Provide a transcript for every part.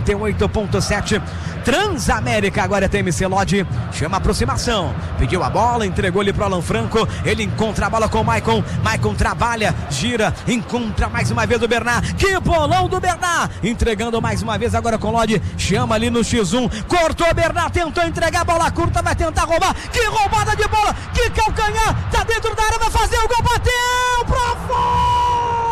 98.7. Transamérica, agora é TMC Lodge, chama a aproximação, pediu a bola, entregou ali pro Alan Franco, ele encontra a bola com o Maicon trabalha, gira, encontra mais uma vez o Bernard, que bolão do Bernard, entregando mais uma vez agora com o Lodge, chama ali no X1, cortou o Bernard, tentou entregar a bola curta, vai tentar roubar, que roubada de bola, que calcanhar, tá dentro da área, vai fazer o gol, bateu pra fora!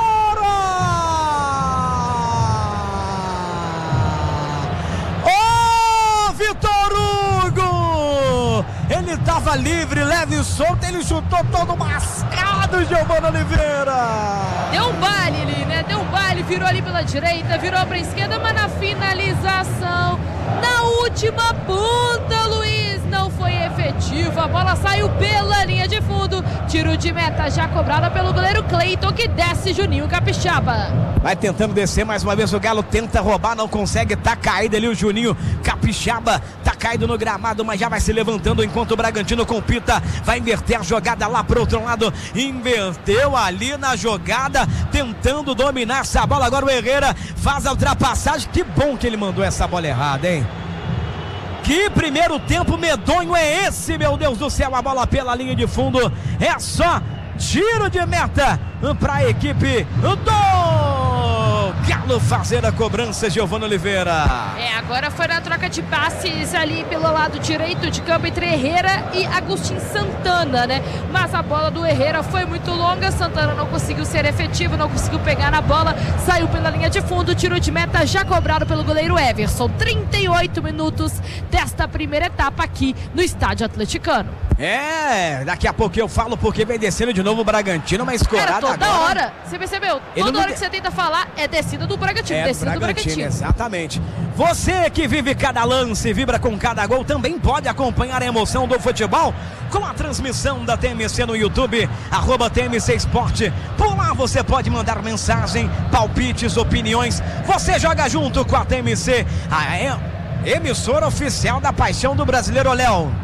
Vitor Hugo! Ele estava livre, leve e solto, ele chutou todo mascado, Giovana Oliveira! Deu um baile ali, né? Deu um baile, virou ali pela direita, virou para a esquerda, mas na finalização, na última ponta, Luiz, não foi efetivo, a bola saiu pela linha de fundo, tiro de meta já cobrada pelo goleiro Cleiton, que desce Juninho Capixaba. Vai tentando descer mais uma vez, o Galo tenta roubar, não consegue, tá caído ali o Juninho Capixaba, tá caído no gramado, mas já vai se levantando enquanto o Bragantino compita, vai inverter a jogada lá pro outro lado, inverteu ali na jogada, tentando dominar essa bola, agora o Herrera faz a ultrapassagem, que bom que ele mandou essa bola errada, hein? Que primeiro tempo medonho é esse, meu Deus do céu, a bola pela linha de fundo, é só tiro de meta para a equipe do Galo fazer a cobrança, Giovana Oliveira. Agora foi na troca de passes ali pelo lado direito de campo entre Herrera e Agustin Santana, né? Mas a bola do Herrera foi muito longa, Santana não conseguiu ser efetivo, não conseguiu pegar na bola, saiu pela linha de fundo, tiro de meta já cobrado pelo goleiro Everson. 38 minutos desta primeira etapa aqui no Estádio Atleticano. Daqui a pouco eu falo porque vem descendo de novo o Bragantino, uma escorada agora. Toda hora, você percebeu? Toda hora que você tenta falar é descida do Bragantino, descida do Bragantino. Exatamente. Você que vive cada lance, vibra com cada gol, também pode acompanhar a emoção do futebol com a transmissão da TMC no YouTube, @TMC Esporte. Por lá você pode mandar mensagem, palpites, opiniões. Você joga junto com a TMC, a emissora oficial da paixão do brasileiro, Léo.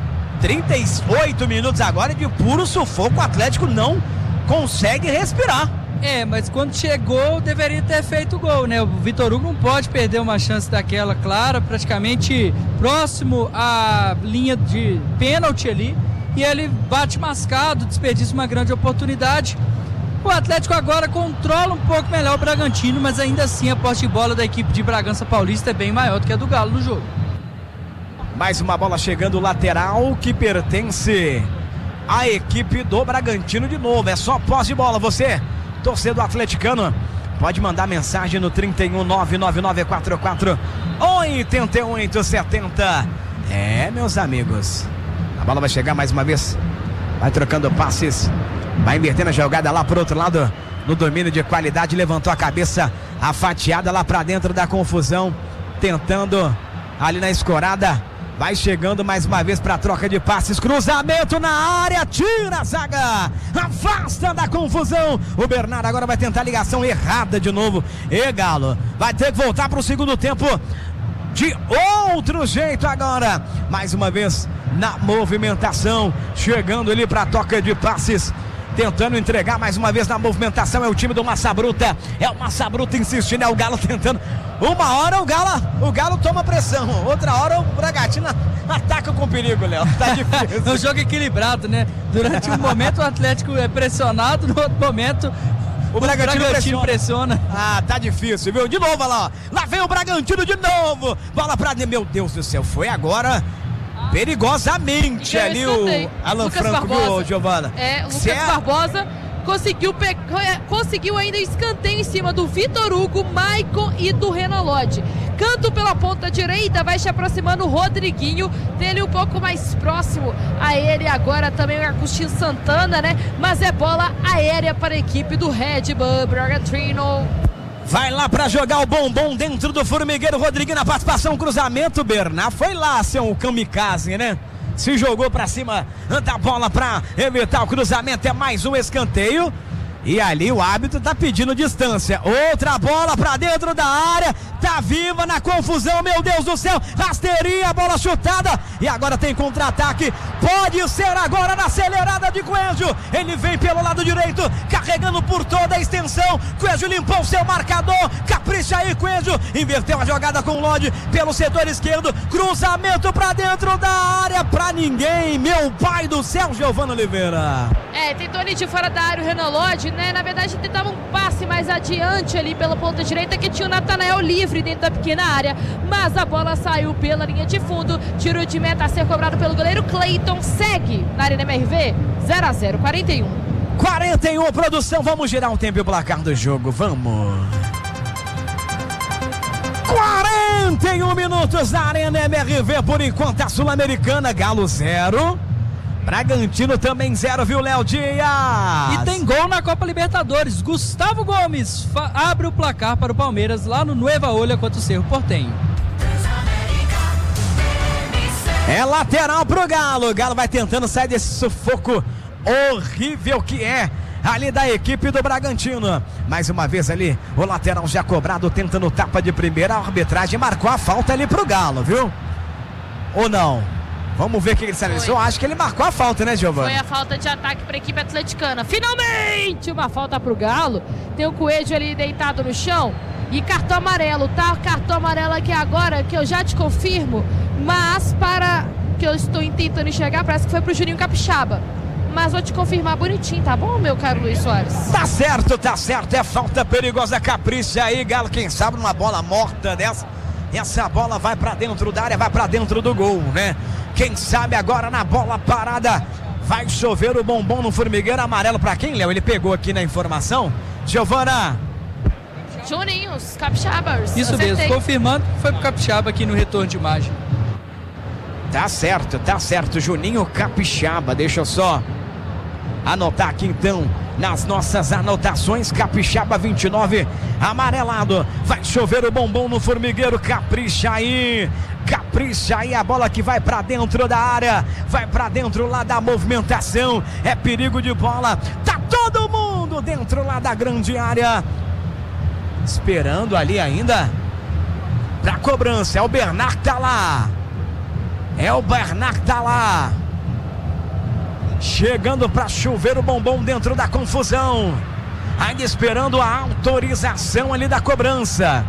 38 minutos agora de puro sufoco, o Atlético não consegue respirar. Mas quando chegou deveria ter feito o gol, né? O Vitor Hugo não pode perder uma chance daquela clara, praticamente próximo à linha de pênalti ali, e ele bate mascado, desperdiça uma grande oportunidade. O Atlético agora controla um pouco melhor o Bragantino, mas ainda assim a posse de bola da equipe de Bragança Paulista é bem maior do que a do Galo no jogo. Mais uma bola chegando lateral que pertence à equipe do Bragantino de novo. É só posse de bola. Você, torcedor atleticano, pode mandar mensagem no 31 99944 8870. Meus amigos, a bola vai chegar mais uma vez, vai trocando passes, vai invertendo a jogada lá pro outro lado, no domínio de qualidade, levantou a cabeça, a fatiada lá pra dentro da confusão, tentando ali na escorada. Vai chegando mais uma vez para a troca de passes, cruzamento na área, tira a zaga, afasta da confusão. O Bernardo agora vai tentar a ligação errada de novo. Galo vai ter que voltar para o segundo tempo de outro jeito agora. Mais uma vez na movimentação, chegando ali para a troca de passes, tentando entregar mais uma vez na movimentação. É o time do Massa Bruta, é o Massa Bruta insistindo, é o Galo tentando. Uma hora o Galo toma pressão, outra hora o Bragantino ataca com perigo, Léo. Tá difícil. É um jogo equilibrado, né? Durante um momento o Atlético é pressionado, no outro momento o Bragantino pressiona. Tá difícil, viu? De novo, olha lá, ó. Lá vem o Bragantino de novo. Bola pra dentro, meu Deus do céu, foi agora perigosamente ali o Alan Lucas Franco, Barbosa. viu, Giovana? O Lucas Barbosa conseguiu ainda escanteio em cima do Vitor Hugo, Maicon e do Renan Lodge. Canto pela ponta direita, vai se aproximando o Rodriguinho, dele um pouco mais próximo a ele agora também o Agustin Santana, né? Mas é bola aérea para a equipe do Red Bull Bragantino. Vai lá pra jogar o bombom dentro do formigueiro. Rodriguinho na participação, cruzamento. Bernard foi lá ser um kamikaze, né? Se jogou pra cima da bola pra evitar o cruzamento. É mais um escanteio. E ali o árbitro tá pedindo distância. Outra bola pra dentro da área. tá viva na confusão, meu Deus do céu, rasteirinha, bola chutada, e agora tem contra-ataque, pode ser agora na acelerada de Coelho, ele vem pelo lado direito, carregando por toda a extensão, Coelho limpou o seu marcador, capricha aí Coelho, inverteu a jogada com o Lodi, pelo setor esquerdo, cruzamento pra dentro da área, pra ninguém, meu pai do céu, Giovana Oliveira. Tentou ali de fora da área o Renan Lodi, né? Na verdade tentava um passe mais adiante ali pela ponta direita, que tinha o Natanael livre dentro da pequena área, mas a bola saiu pela linha de fundo, tiro de meta a ser cobrado pelo goleiro Cleiton, segue na Arena MRV, 0-0, 41, produção, vamos girar um tempo e o placar do jogo, vamos. 41 minutos na Arena MRV, por enquanto a Sul-Americana, Galo 0, Bragantino também 0, viu, Léo Dias? E tem gol na Copa Libertadores. Gustavo Gomes abre o placar para o Palmeiras lá no Nueva Olha contra o Cerro Porteño. É lateral pro Galo. O Galo vai tentando sair desse sufoco horrível que é ali da equipe do Bragantino. Mais uma vez ali, o lateral já cobrado, tentando tapa de primeira. A arbitragem marcou a falta ali pro Galo, viu? Ou não? Vamos ver o que ele sinalizou. Acho que ele marcou a falta, né, Giovana? Foi a falta de ataque para a equipe atleticana. Finalmente uma falta para o Galo. Tem o Coelho ali deitado no chão. E cartão amarelo, tá? Cartão amarelo aqui agora, que eu já te confirmo. Mas para que eu estou tentando enxergar, parece que foi pro Juninho Capixaba. Mas vou te confirmar bonitinho, tá bom, meu caro Luiz Soares? Tá certo. É falta perigosa, capricha aí, Galo. Quem sabe numa bola morta dessa. Essa bola vai pra dentro da área, vai pra dentro do gol, né? Quem sabe agora na bola parada vai chover o bombom no formigueiro amarelo pra quem, Léo? Ele pegou aqui na informação. Giovana. Juninho, os Capixabas. Isso acertei. mesmo, confirmando que foi pro Capixaba aqui no retorno de imagem. Tá certo, Juninho Capixaba. Deixa eu só anotar aqui então nas nossas anotações. Capixaba 29, amarelado. Vai chover o bombom no formigueiro. Capricha aí, a bola que vai pra dentro da área, vai pra dentro lá da movimentação. É perigo de bola. Tá todo mundo dentro lá da grande área, esperando ali ainda pra cobrança. É o Bernard que tá lá. Chegando para chover o bombom dentro da confusão. Ainda esperando a autorização ali da cobrança.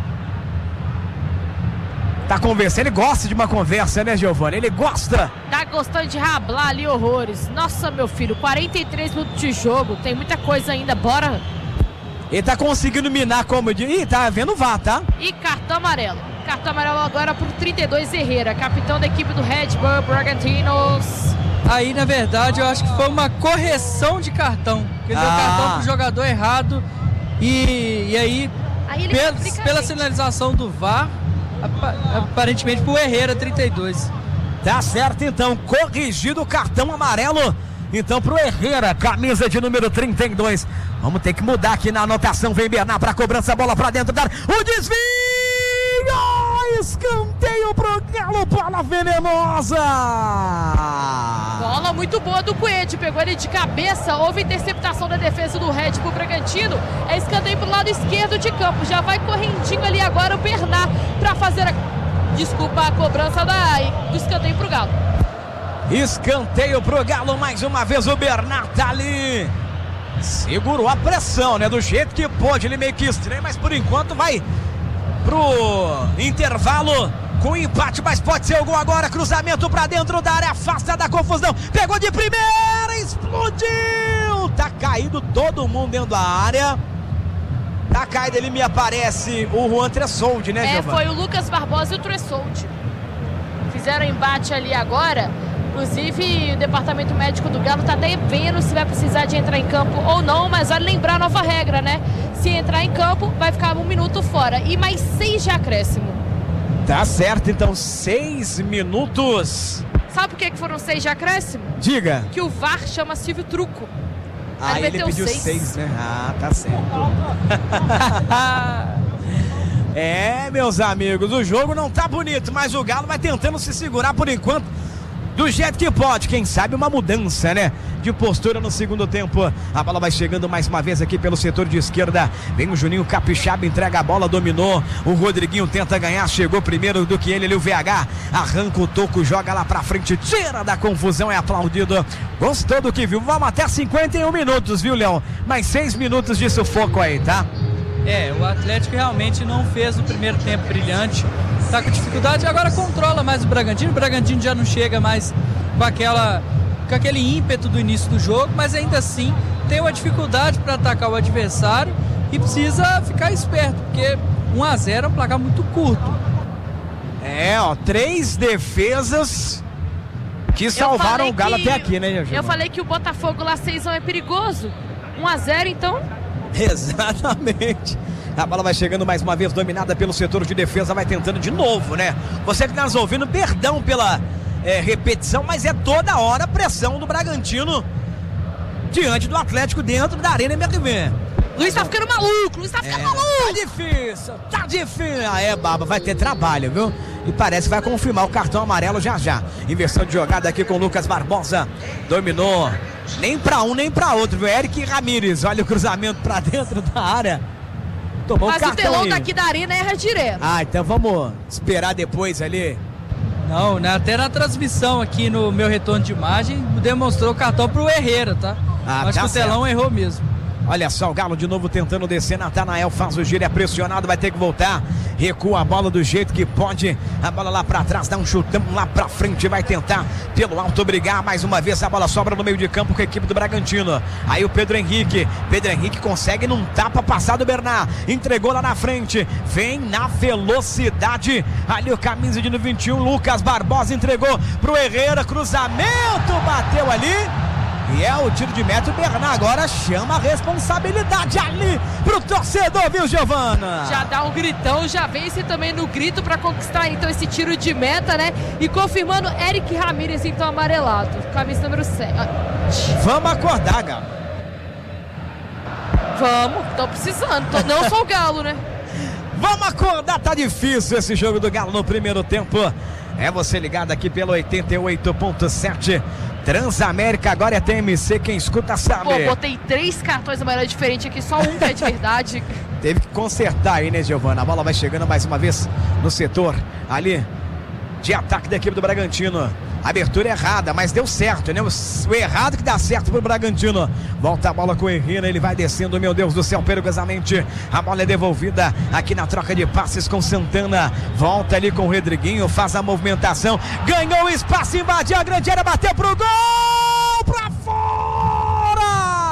Tá conversando, ele gosta de uma conversa, né, Giovana? Ele gosta. Tá gostando de rablar ali horrores. Nossa, meu filho, 43 minutos de jogo, tem muita coisa ainda, bora. Ele tá conseguindo minar, como de... Ih, tá vendo o VAR, tá? E cartão amarelo. Cartão amarelo agora por 32, Herrera, capitão da equipe do Red Bull Bragantinos. Aí, na verdade, eu acho que foi uma correção de cartão. Ele deu cartão pro jogador errado. E aí pela sinalização do VAR, aparentemente pro Herrera 32. Tá certo, então. Corrigido o cartão amarelo. Então pro Herrera, camisa de número 32. Vamos ter que mudar aqui na anotação. Vem Bernard pra cobrança, bola pra dentro da área. O desvio! Escanteio pro Galo, bola venenosa! Bola muito boa do Coelho, pegou ele de cabeça, houve interceptação da defesa do Red Bull Bragantino, é escanteio pro lado esquerdo de campo, já vai correndinho ali agora o Bernard pra fazer a cobrança do escanteio pro Galo. Escanteio pro Galo, mais uma vez o Bernard tá ali, segurou a pressão, né, do jeito que pôde, ele meio que estranho, mas por enquanto vai pro intervalo com empate, mas pode ser o gol agora. Cruzamento pra dentro da área, afasta da confusão, pegou de primeira, explodiu, tá caído todo mundo dentro da área. Tá caído, ele me aparece o Juan Tressoldi, né, Giovana? Foi o Lucas Barbosa e o Tressoldi fizeram embate ali agora. Inclusive o departamento médico do Galo tá até vendo se vai precisar de entrar em campo ou não, mas vale lembrar a nova regra, né? Se entrar em campo, vai ficar 1 minuto fora e mais 6 de acréscimo. Tá certo, então 6 minutos. Sabe por que foram 6 de acréscimo? Diga. Que o VAR chama Silvio Truco. Aí ele pediu 6, né? Ah, tá certo. É, meus amigos, o jogo não tá bonito, mas o Galo vai tentando se segurar por enquanto. do jeito que pode, quem sabe uma mudança, né, de postura no segundo tempo. A bola vai chegando mais uma vez aqui pelo setor de esquerda, vem o Juninho Capixaba, entrega a bola, dominou, o Rodriguinho tenta ganhar, chegou primeiro do que ele, o VH, arranca o toco, joga lá pra frente, tira da confusão, é aplaudido. Gostou do que viu? Vamos até 51 minutos, viu, Leão? Mais 6 minutos de sufoco aí, tá? O Atlético realmente não fez o primeiro tempo brilhante, tá com dificuldade, agora controla mais o Bragantino já não chega mais com aquele ímpeto do início do jogo, mas ainda assim tem uma dificuldade para atacar o adversário e precisa ficar esperto, porque 1-0 é um placar muito curto. 3 defesas que salvaram o Galo até aqui, né, Gil? Eu falei que o Botafogo lá 6-1 é perigoso. 1-0, então... Exatamente. A bola vai chegando mais uma vez, dominada pelo setor de defesa, vai tentando de novo, né? Você que está nos ouvindo, perdão pela repetição, mas é toda hora a pressão do Bragantino diante do Atlético dentro da Arena MRV. Luiz tá ficando maluco, Tá difícil. Baba, vai ter trabalho, viu? E parece que vai confirmar o cartão amarelo já. Inversão de jogada aqui com o Lucas Barbosa. Dominou. Nem pra um, nem pra outro, viu? Eric Ramírez, olha o cruzamento pra dentro da área. Tomou mas o cartão. O telão aí daqui da Arena erra direto. Então vamos esperar depois ali. Não, né? Até na transmissão aqui no meu retorno de imagem demonstrou o cartão pro Herrera, tá? Acho que o telão errou mesmo. Olha só o Galo de novo tentando descer. Natanael faz o giro, é pressionado, vai ter que voltar. Recua a bola do jeito que pode. A bola lá pra trás, dá um chutão lá pra frente. Vai tentar pelo alto brigar. Mais uma vez a bola sobra no meio de campo com a equipe do Bragantino. Aí o Pedro Henrique consegue num tapa passar do Bernard. Entregou lá na frente. Vem na velocidade. Ali o camisa de 21, Lucas Barbosa entregou pro Herrera. Cruzamento, bateu ali. E é o tiro de meta, o Bernard agora chama a responsabilidade ali pro torcedor, viu, Giovana? Já dá um gritão, já vence também no grito para conquistar então esse tiro de meta, né? E confirmando Eric Ramírez então amarelado, camisa número 7. Vamos acordar, Galo. Vamos, tô precisando, não sou o Galo, né? Vamos acordar, tá difícil esse jogo do Galo no primeiro tempo. É você ligado aqui pelo 88.7 Transamérica, agora é TMC, quem escuta sabe. Pô, botei 3 cartões amarelos diferentes aqui, só um que é de verdade. Teve que consertar aí, né, Giovana? A bola vai chegando mais uma vez no setor ali de ataque da equipe do Bragantino. Abertura errada, mas deu certo, né? O errado que dá certo pro Bragantino. Volta a bola com o Herrera, ele vai descendo, meu Deus do céu, perigosamente. A bola é devolvida aqui na troca de passes com Santana. Volta ali com o Rodriguinho, faz a movimentação. Ganhou o espaço, invadiu a grande área, bateu pro gol! Pra fora!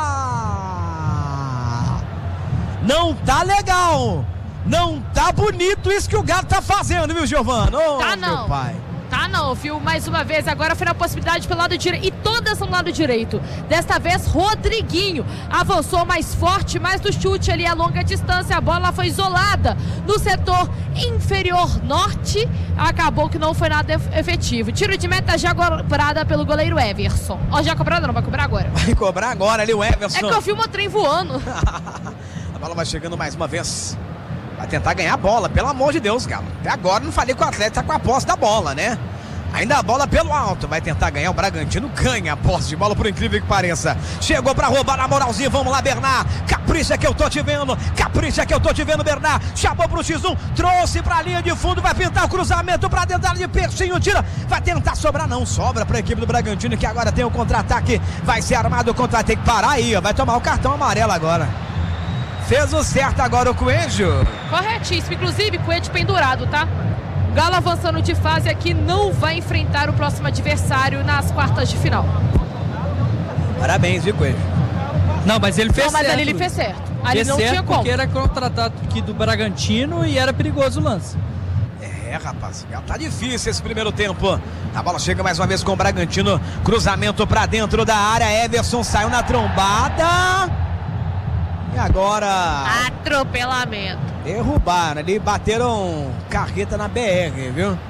Não tá legal! Não tá bonito isso que o Galo tá fazendo, viu, Giovana? Tá não. Meu pai. Tá não, viu? Mais uma vez, agora foi na possibilidade pelo lado direito. E todas no lado direito. Desta vez, Rodriguinho avançou mais forte, mais do chute ali a longa distância. A bola foi isolada no setor inferior norte. Acabou que não foi nada efetivo. Tiro de meta já cobrada pelo goleiro Everson. Ó, já cobrada não, vai cobrar agora. Vai cobrar agora ali o Everson. É que eu vi uma trem voando. A bola vai chegando mais uma vez. Vai tentar ganhar a bola, pelo amor de Deus, Galo. Até agora não falei que o Atlético tá com a posse da bola, né? Ainda a bola pelo alto, vai tentar ganhar, o Bragantino ganha a posse de bola, por incrível que pareça. Chegou pra roubar na moralzinha, vamos lá, Bernard. Capricha que eu tô te vendo, Bernard. Chamou pro X1, trouxe pra linha de fundo, vai pintar o cruzamento pra dentro de peixinho, tira. Vai tentar sobrar, não sobra pra equipe do Bragantino, que agora tem o contra-ataque. Vai ser armado o contra-ataque, tem que parar aí, ó. Vai tomar o cartão amarelo agora. Fez o certo agora o Coelho. Corretíssimo, inclusive Coelho pendurado, tá? O Galo avançando de fase aqui não vai enfrentar o próximo adversário nas quartas de final. Parabéns, viu, Coelho? Não, mas ele fez certo. Mas ali ele fez certo. Ali não tinha como. Porque era contratado aqui do Bragantino e era perigoso o lance. Rapaz, tá difícil esse primeiro tempo. A bola chega mais uma vez com o Bragantino. Cruzamento pra dentro da área. Everson saiu na trombada. E agora... atropelamento. Derrubaram ali, bateram carreta na BR, viu?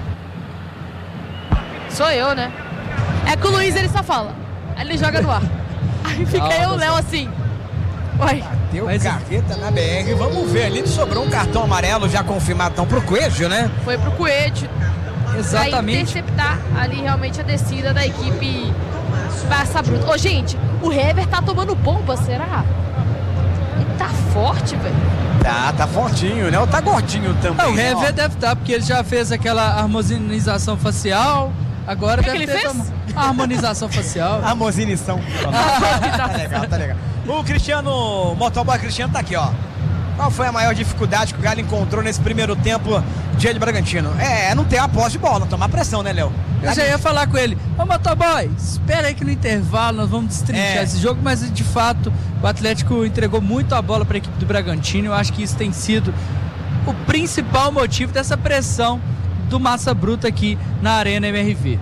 Sou eu, né? É que o Luiz, ele só fala. Aí ele joga no ar. Aí fica eu e o Léo assim. Oi. Bateu carreta na BR. Vamos ver ali, sobrou um cartão amarelo já confirmado então pro Coelho, né? Foi pro Coelho. Exatamente. Pra interceptar ali realmente a descida da equipe Massa Bruta. Ô, gente, o Hever tá tomando bomba, será? Ele tá forte, velho. Tá fortinho, né? Ou tá gordinho também. O Hever deve estar, porque ele já fez aquela harmonização facial. Agora deve ter harmonização facial. Harmonização. Tá legal. O Cristiano, motoboy Cristiano tá aqui, ó. Qual foi a maior dificuldade que o Galo encontrou nesse primeiro tempo de Hélio Bragantino? Não ter a posse de bola, tomar pressão, né, Léo? Eu já ia falar com ele: ô motoboy, espera aí que no intervalo nós vamos destrinchar esse jogo, mas de fato o Atlético entregou muito a bola para a equipe do Bragantino. Eu acho que isso tem sido o principal motivo dessa pressão do Massa Bruta aqui na Arena MRV.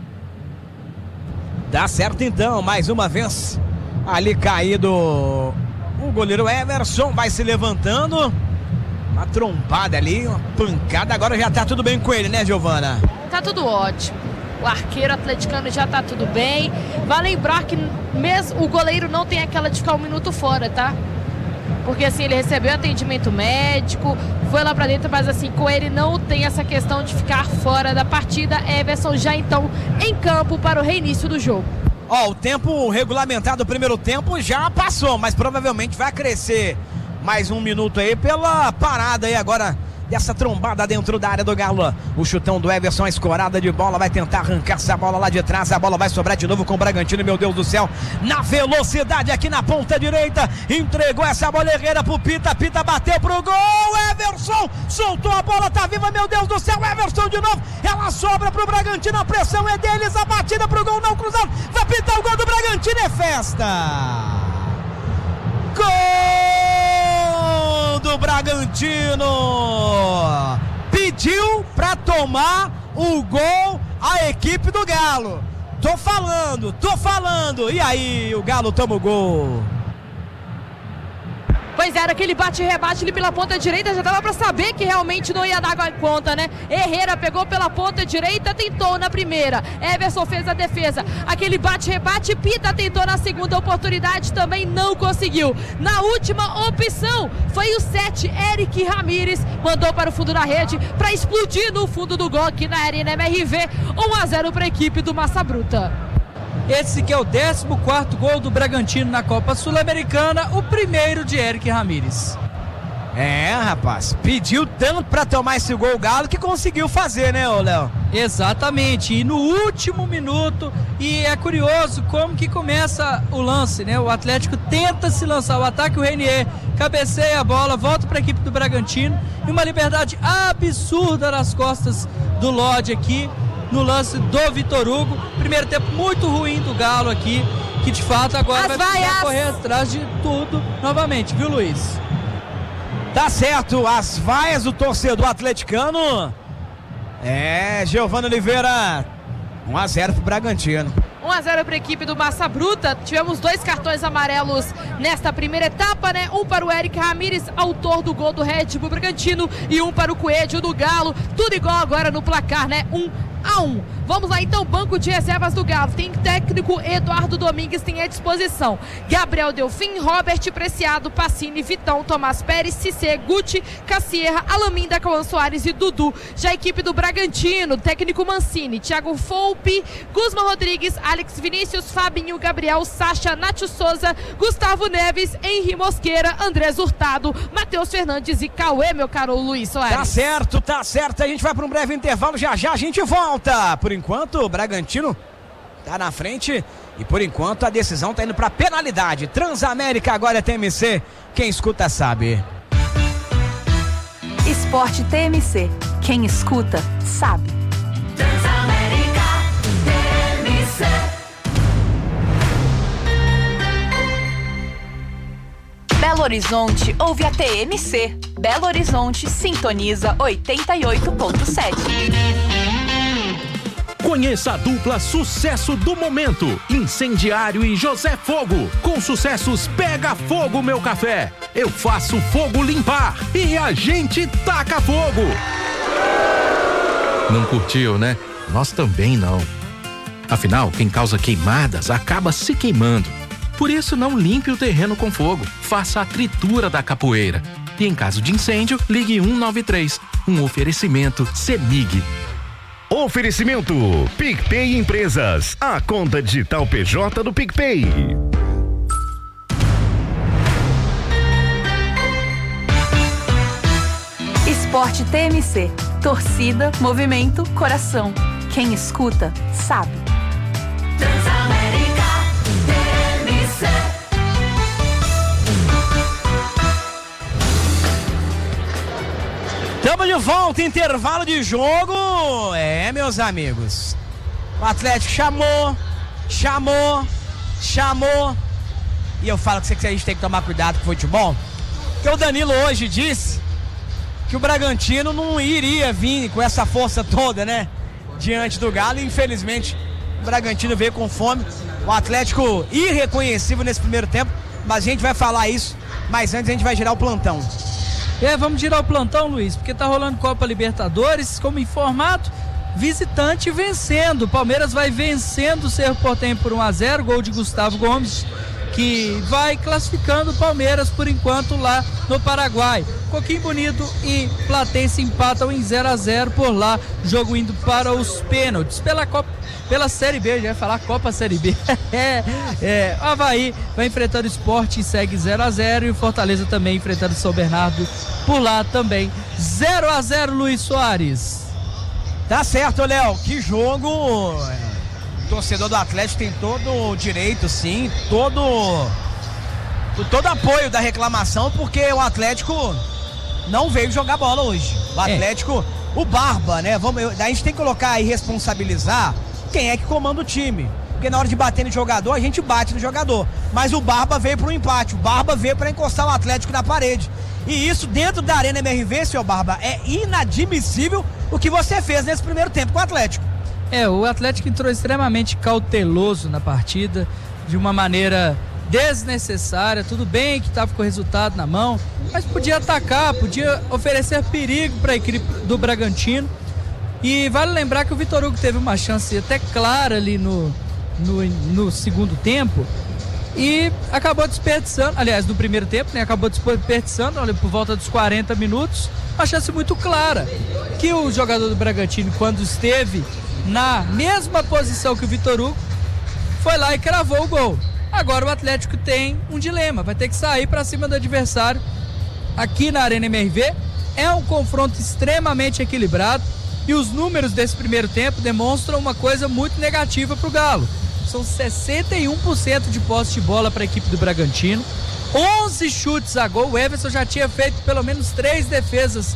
Dá certo então, mais uma vez ali caído o goleiro Everson, vai se levantando, uma trombada ali, uma pancada. Agora já tá tudo bem com ele, né, Giovana? Tá tudo ótimo, o arqueiro atleticano já tá tudo bem. Vai lembrar que mesmo o goleiro não tem aquela de ficar um minuto fora, tá? Porque assim, ele recebeu atendimento médico, foi lá pra dentro, mas assim, com ele não tem essa questão de ficar fora da partida. Everson já então em campo para o reinício do jogo. O tempo regulamentado do primeiro tempo já passou, mas provavelmente vai crescer mais um minuto aí pela parada aí agora dessa trombada dentro da área do Galo. O chutão do Everson, a escorada de bola, vai tentar arrancar essa bola lá de trás. A bola vai sobrar de novo com o Bragantino, meu Deus do céu, na velocidade aqui na ponta direita, entregou essa bola Herrera pro Pita, Pita bateu pro gol, Everson soltou a bola, tá viva, meu Deus do céu, Everson de novo, ela sobra pro Bragantino, a pressão é deles, a batida pro gol não cruzado, vai pintar o gol do Bragantino, é festa! Gol do Bragantino! Pediu pra tomar o gol a equipe do Galo. Tô falando. E aí, o Galo toma o gol. Pois era, aquele bate-rebate ali pela ponta direita, já dava pra saber que realmente não ia dar conta, né? Herrera pegou pela ponta direita, tentou na primeira, Everson fez a defesa, aquele bate-rebate, Pita tentou na segunda oportunidade, também não conseguiu. Na última opção, foi o 7, Eric Ramírez, mandou para o fundo da rede, pra explodir no fundo do gol aqui na Arena MRV, 1-0 pra equipe do Massa Bruta. Esse que é o 14º gol do Bragantino na Copa Sul-Americana, o primeiro de Eric Ramírez. Rapaz, pediu tanto pra tomar esse gol o Galo que conseguiu fazer, né, ô Léo? Exatamente, e no último minuto, e é curioso como que começa o lance, né? O Atlético tenta se lançar o ataque, o Renier cabeceia a bola, volta pra equipe do Bragantino, e uma liberdade absurda nas costas do Lodge aqui, no lance do Vitor Hugo. Primeiro tempo muito ruim do Galo aqui, que de fato agora vai precisar correr atrás de tudo novamente, viu, Luiz? Tá certo, as vaias do torcedor atleticano. Giovana Oliveira, 1-0 pro Bragantino. 1-0 para a equipe do Massa Bruta. Tivemos 2 cartões amarelos nesta primeira etapa, né? Um para o Eric Ramírez, autor do gol do Red Bull Bragantino, e um para o Coelho do Galo. Tudo igual agora no placar, né? 1-1. Vamos lá então, banco de reservas do Galo. Tem técnico Eduardo Domingues, tem à disposição Gabriel Delfim, Robert Preciado, Pacini, Vitão, Tomás Pérez, Cissé, Guti, Cassierra, Alaminda, Cauã Soares e Dudu. Já a equipe do Bragantino, técnico Mancini, Thiago Volpe, Guzmán Rodrigues, Alex Vinícius, Fabinho, Gabriel, Sacha, Nátio Souza, Gustavo Neves, Henri Mosqueira, Andrés Hurtado, Matheus Fernandes e Cauê, meu caro Luiz Soares. Tá certo, a gente vai para um breve intervalo, já a gente volta. Por enquanto o Bragantino tá na frente e por enquanto a decisão tá indo para penalidade. Transamérica agora é TMC, quem escuta sabe. Esporte TMC, quem escuta sabe. Transamérica TMC. Belo Horizonte ouve a TMC. Belo Horizonte sintoniza 88.7. Conheça a dupla sucesso do momento, Incendiário e José Fogo. Com sucessos Pega Fogo Meu Café, Eu Faço Fogo Limpar e A Gente Taca Fogo. Não curtiu, né? Nós também não. Afinal, quem causa queimadas acaba se queimando. Por isso, não limpe o terreno com fogo. Faça a tritura da capoeira. E em caso de incêndio, ligue 193. Um oferecimento CEMIG. Oferecimento PicPay Empresas, a conta digital PJ do PicPay. Esporte TMC. Torcida, movimento, coração. Quem escuta, sabe. Transamérica TMC. Estamos de volta, intervalo de jogo. Meus amigos, o Atlético chamou. E eu falo que a gente tem que tomar cuidado com o futebol, porque o Danilo hoje disse que o Bragantino não iria vir com essa força toda, né, diante do Galo. E infelizmente o Bragantino veio com fome. O Atlético irreconhecível nesse primeiro tempo, mas a gente vai falar isso, mas antes a gente vai girar o plantão. Vamos girar o plantão, Luiz, porque tá rolando Copa Libertadores, como informado, visitante vencendo. O Palmeiras vai vencendo o Cerro Porteño por 1-0, gol de Gustavo Gomes, que vai classificando o Palmeiras por enquanto lá no Paraguai. Coquinho Bonito e Platense empatam em 0-0 por lá, jogo indo para os pênaltis. Pela Série B, já ia falar Copa Série B. O Avaí vai enfrentando o Sport e segue 0-0, e o Fortaleza também enfrentando o São Bernardo por lá também. 0-0, Luiz Soares. Tá certo, Léo, que jogo. O torcedor do Atlético tem todo o direito, sim, todo apoio da reclamação, porque o Atlético não veio jogar bola hoje. O Atlético, o Barba, né? A gente tem que colocar e responsabilizar quem é que comanda o time. Porque na hora de bater no jogador, a gente bate no jogador. Mas o Barba veio para um empate, o Barba veio para encostar o Atlético na parede. E isso dentro da Arena MRV, seu Barba, é inadmissível o que você fez nesse primeiro tempo com o Atlético. O Atlético entrou extremamente cauteloso na partida, de uma maneira desnecessária. Tudo bem que estava com o resultado na mão, mas podia atacar, podia oferecer perigo para a equipe do Bragantino. E vale lembrar que o Vitor Hugo teve uma chance até clara ali no segundo tempo e acabou desperdiçando, aliás, no primeiro tempo, né? Acabou desperdiçando, olha, por volta dos 40 minutos, uma chance muito clara, que o jogador do Bragantino, quando esteve na mesma posição que o Vitor Hugo, foi lá e cravou o gol. Agora o Atlético tem um dilema, vai ter que sair para cima do adversário aqui na Arena MRV. É um confronto extremamente equilibrado e os números desse primeiro tempo demonstram uma coisa muito negativa para o Galo. São 61% de posse de bola para a equipe do Bragantino, 11 chutes a gol. O Everson já tinha feito pelo menos 3 defesas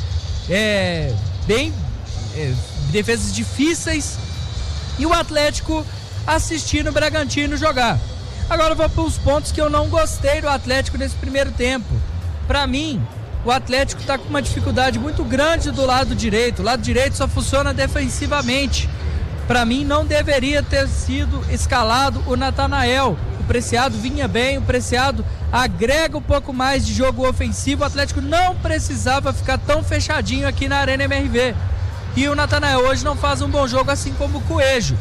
defesas difíceis, e o Atlético assistindo o Bragantino jogar. Agora eu vou para os pontos que eu não gostei do Atlético nesse primeiro tempo. Para mim, o Atlético está com uma dificuldade muito grande do lado direito. O lado direito só funciona defensivamente. Para mim, não deveria ter sido escalado o Natanael. O Preciado vinha bem, o Preciado agrega um pouco mais de jogo ofensivo. O Atlético não precisava ficar tão fechadinho aqui na Arena MRV. E o Natanael hoje não faz um bom jogo, assim como o Coelho.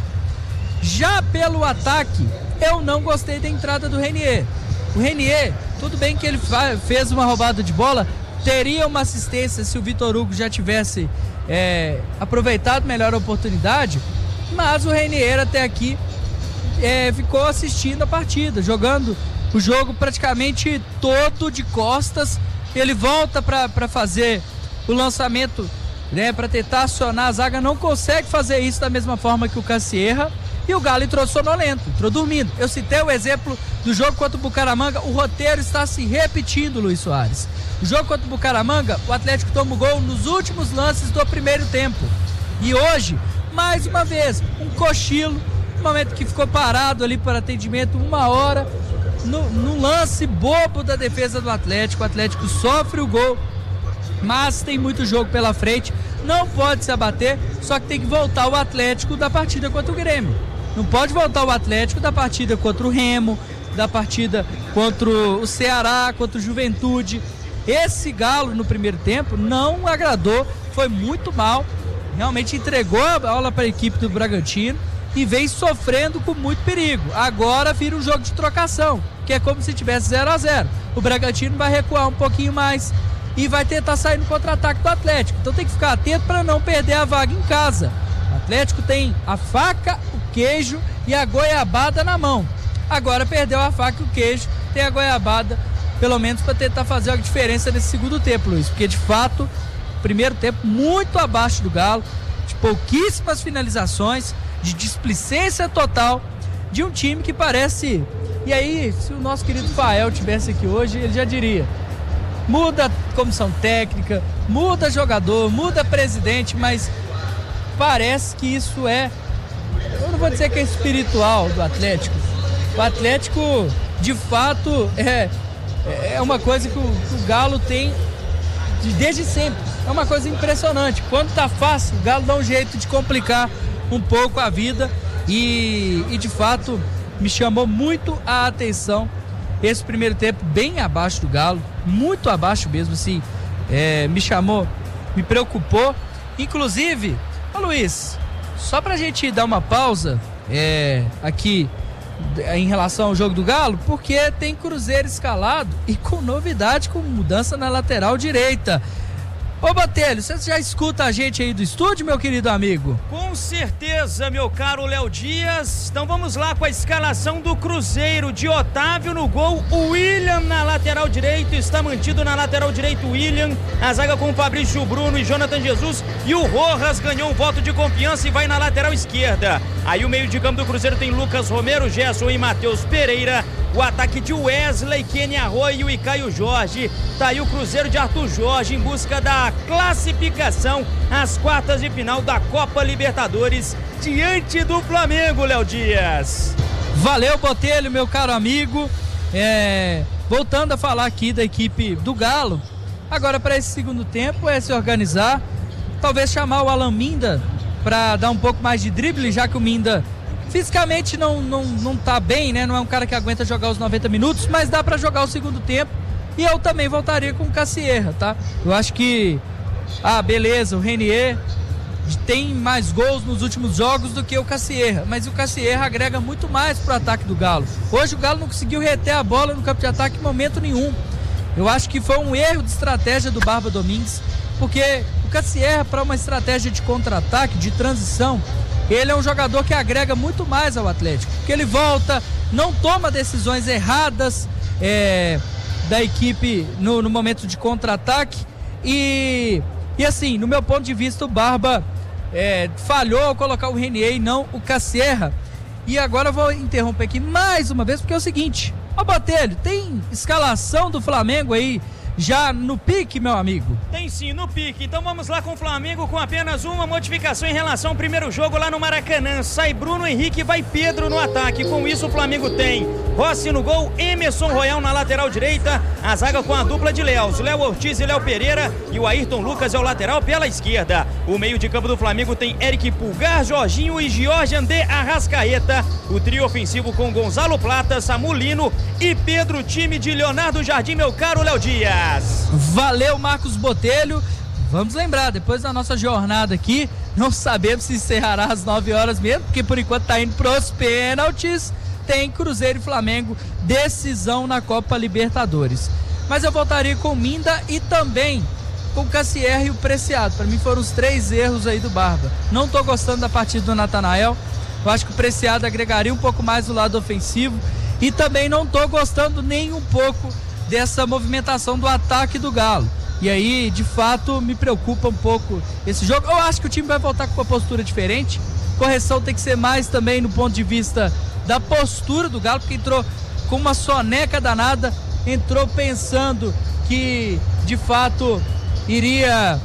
Já pelo ataque, eu não gostei da entrada do Renier. O Renier, tudo bem que ele fez uma roubada de bola, teria uma assistência se o Vitor Hugo já tivesse aproveitado melhor a oportunidade, mas o Renier até aqui ficou assistindo a partida, jogando o jogo praticamente todo de costas. Ele volta para fazer o lançamento, né, para tentar acionar a zaga, não consegue fazer isso da mesma forma que o Cassierra, e o Galo entrou sonolento, entrou dormindo. Eu citei o exemplo do jogo contra o Bucaramanga, o roteiro está se repetindo, Luiz Soares. O jogo contra o Bucaramanga, o Atlético toma o gol nos últimos lances do primeiro tempo, e hoje, mais uma vez, um cochilo, um momento que ficou parado ali para atendimento 1 hora, no lance bobo da defesa do Atlético. O Atlético sofre o gol, mas tem muito jogo pela frente, não pode se abater, só que tem que voltar o Atlético da partida contra o Grêmio. Não pode voltar o Atlético da partida contra o Remo, da partida contra o Ceará, contra o Juventude. Esse Galo no primeiro tempo não agradou, foi muito mal, realmente entregou a bola para a equipe do Bragantino e vem sofrendo com muito perigo. Agora vira um jogo de trocação, que é como se tivesse 0-0. O Bragantino vai recuar um pouquinho mais e vai tentar sair no contra-ataque do Atlético. Então tem que ficar atento para não perder a vaga em casa. Atlético tem a faca, o queijo e a goiabada na mão. Agora perdeu a faca e o queijo, tem a goiabada, pelo menos para tentar fazer a diferença nesse segundo tempo, Luiz, porque de fato, primeiro tempo muito abaixo do Galo, de pouquíssimas finalizações, de displicência total, de um time que parece... E aí, se o nosso querido Fael tivesse aqui hoje, ele já diria: muda comissão técnica, muda jogador, muda presidente, mas parece que isso é, eu não vou dizer que é espiritual do Atlético. O Atlético, de fato, é uma coisa que o Galo tem desde sempre. É uma coisa impressionante. Quando tá fácil, o Galo dá um jeito de complicar um pouco a vida e de fato me chamou muito a atenção esse primeiro tempo bem abaixo do Galo, muito abaixo mesmo, assim, me preocupou. Inclusive, ô Luiz, só pra gente dar uma pausa aqui em relação ao jogo do Galo, porque tem Cruzeiro escalado e com novidade, com mudança na lateral direita. Ô Botelho, você já escuta a gente aí do estúdio, meu querido amigo? Com certeza, meu caro Léo Dias. Então vamos lá com a escalação do Cruzeiro. De Otávio no gol, o William na lateral direita, está mantido na lateral direita o William, a zaga com o Fabrício Bruno e Jonathan Jesus, e o Rojas ganhou um voto de confiança e vai na lateral esquerda. Aí o meio de campo do Cruzeiro tem Lucas Romero, Gerson e Matheus Pereira. O ataque de Wesley, Kenny Arroio e Caio Jorge. Tá aí o Cruzeiro de Arthur Jorge em busca da classificação às quartas de final da Copa Libertadores diante do Flamengo, Léo Dias. Valeu, Botelho, meu caro amigo. Voltando a falar aqui da equipe do Galo, agora para esse segundo tempo se organizar, talvez chamar o Alan Minda para dar um pouco mais de drible, já que o Minda fisicamente não tá bem, né? Não é um cara que aguenta jogar os 90 minutos, mas dá para jogar o segundo tempo. E eu também voltaria com o Cassierra, tá? Eu acho que, beleza, o Renier tem mais gols nos últimos jogos do que o Cassierra, mas o Cassierra agrega muito mais pro ataque do Galo. Hoje o Galo não conseguiu reter a bola no campo de ataque em momento nenhum. Eu acho que foi um erro de estratégia do Barba Domingues, porque o Cassierra, para uma estratégia de contra-ataque, de transição, ele é um jogador que agrega muito mais ao Atlético, porque ele volta, não toma decisões erradas da equipe no momento de contra-ataque e assim, no meu ponto de vista, o Barba falhou ao colocar o Renier e não o Cassierra. E agora eu vou interromper aqui mais uma vez, porque é o seguinte: ô Botelho, tem escalação do Flamengo aí já no pique, meu amigo? Tem sim, no pique. Então vamos lá com o Flamengo, com apenas uma modificação em relação ao primeiro jogo lá no Maracanã. Sai Bruno Henrique, vai Pedro no ataque. Com isso o Flamengo tem Rossi no gol, Emerson Royal na lateral direita, a zaga com a dupla de Léos, Léo Ortiz e Léo Pereira, e o Ayrton Lucas é o lateral pela esquerda. O meio de campo do Flamengo tem Eric Pulgar, Jorginho e Georgian de Arrascaeta. O trio ofensivo com Gonzalo Plata, Samulino e Pedro, time de Leonardo Jardim, meu caro Léo Dias. Valeu, Marcos Botelho. Vamos lembrar, depois da nossa jornada aqui, não sabemos se encerrará às 9 horas mesmo, porque por enquanto tá indo pros pênaltis. Tem Cruzeiro e Flamengo, decisão na Copa Libertadores. Mas eu voltaria com o Minda e também com o Cassierra e o Preciado. Para mim foram os 3 erros aí do Barba. Não tô gostando da partida do Natanael. Eu acho que o Preciado agregaria um pouco mais do lado ofensivo. E também não tô gostando nem um pouco dessa movimentação do ataque do Galo. E aí, de fato, me preocupa um pouco esse jogo. Eu acho que o time vai voltar com uma postura diferente. Correção tem que ser mais também no ponto de vista da postura do Galo, porque entrou com uma soneca danada, entrou pensando que, de fato, iria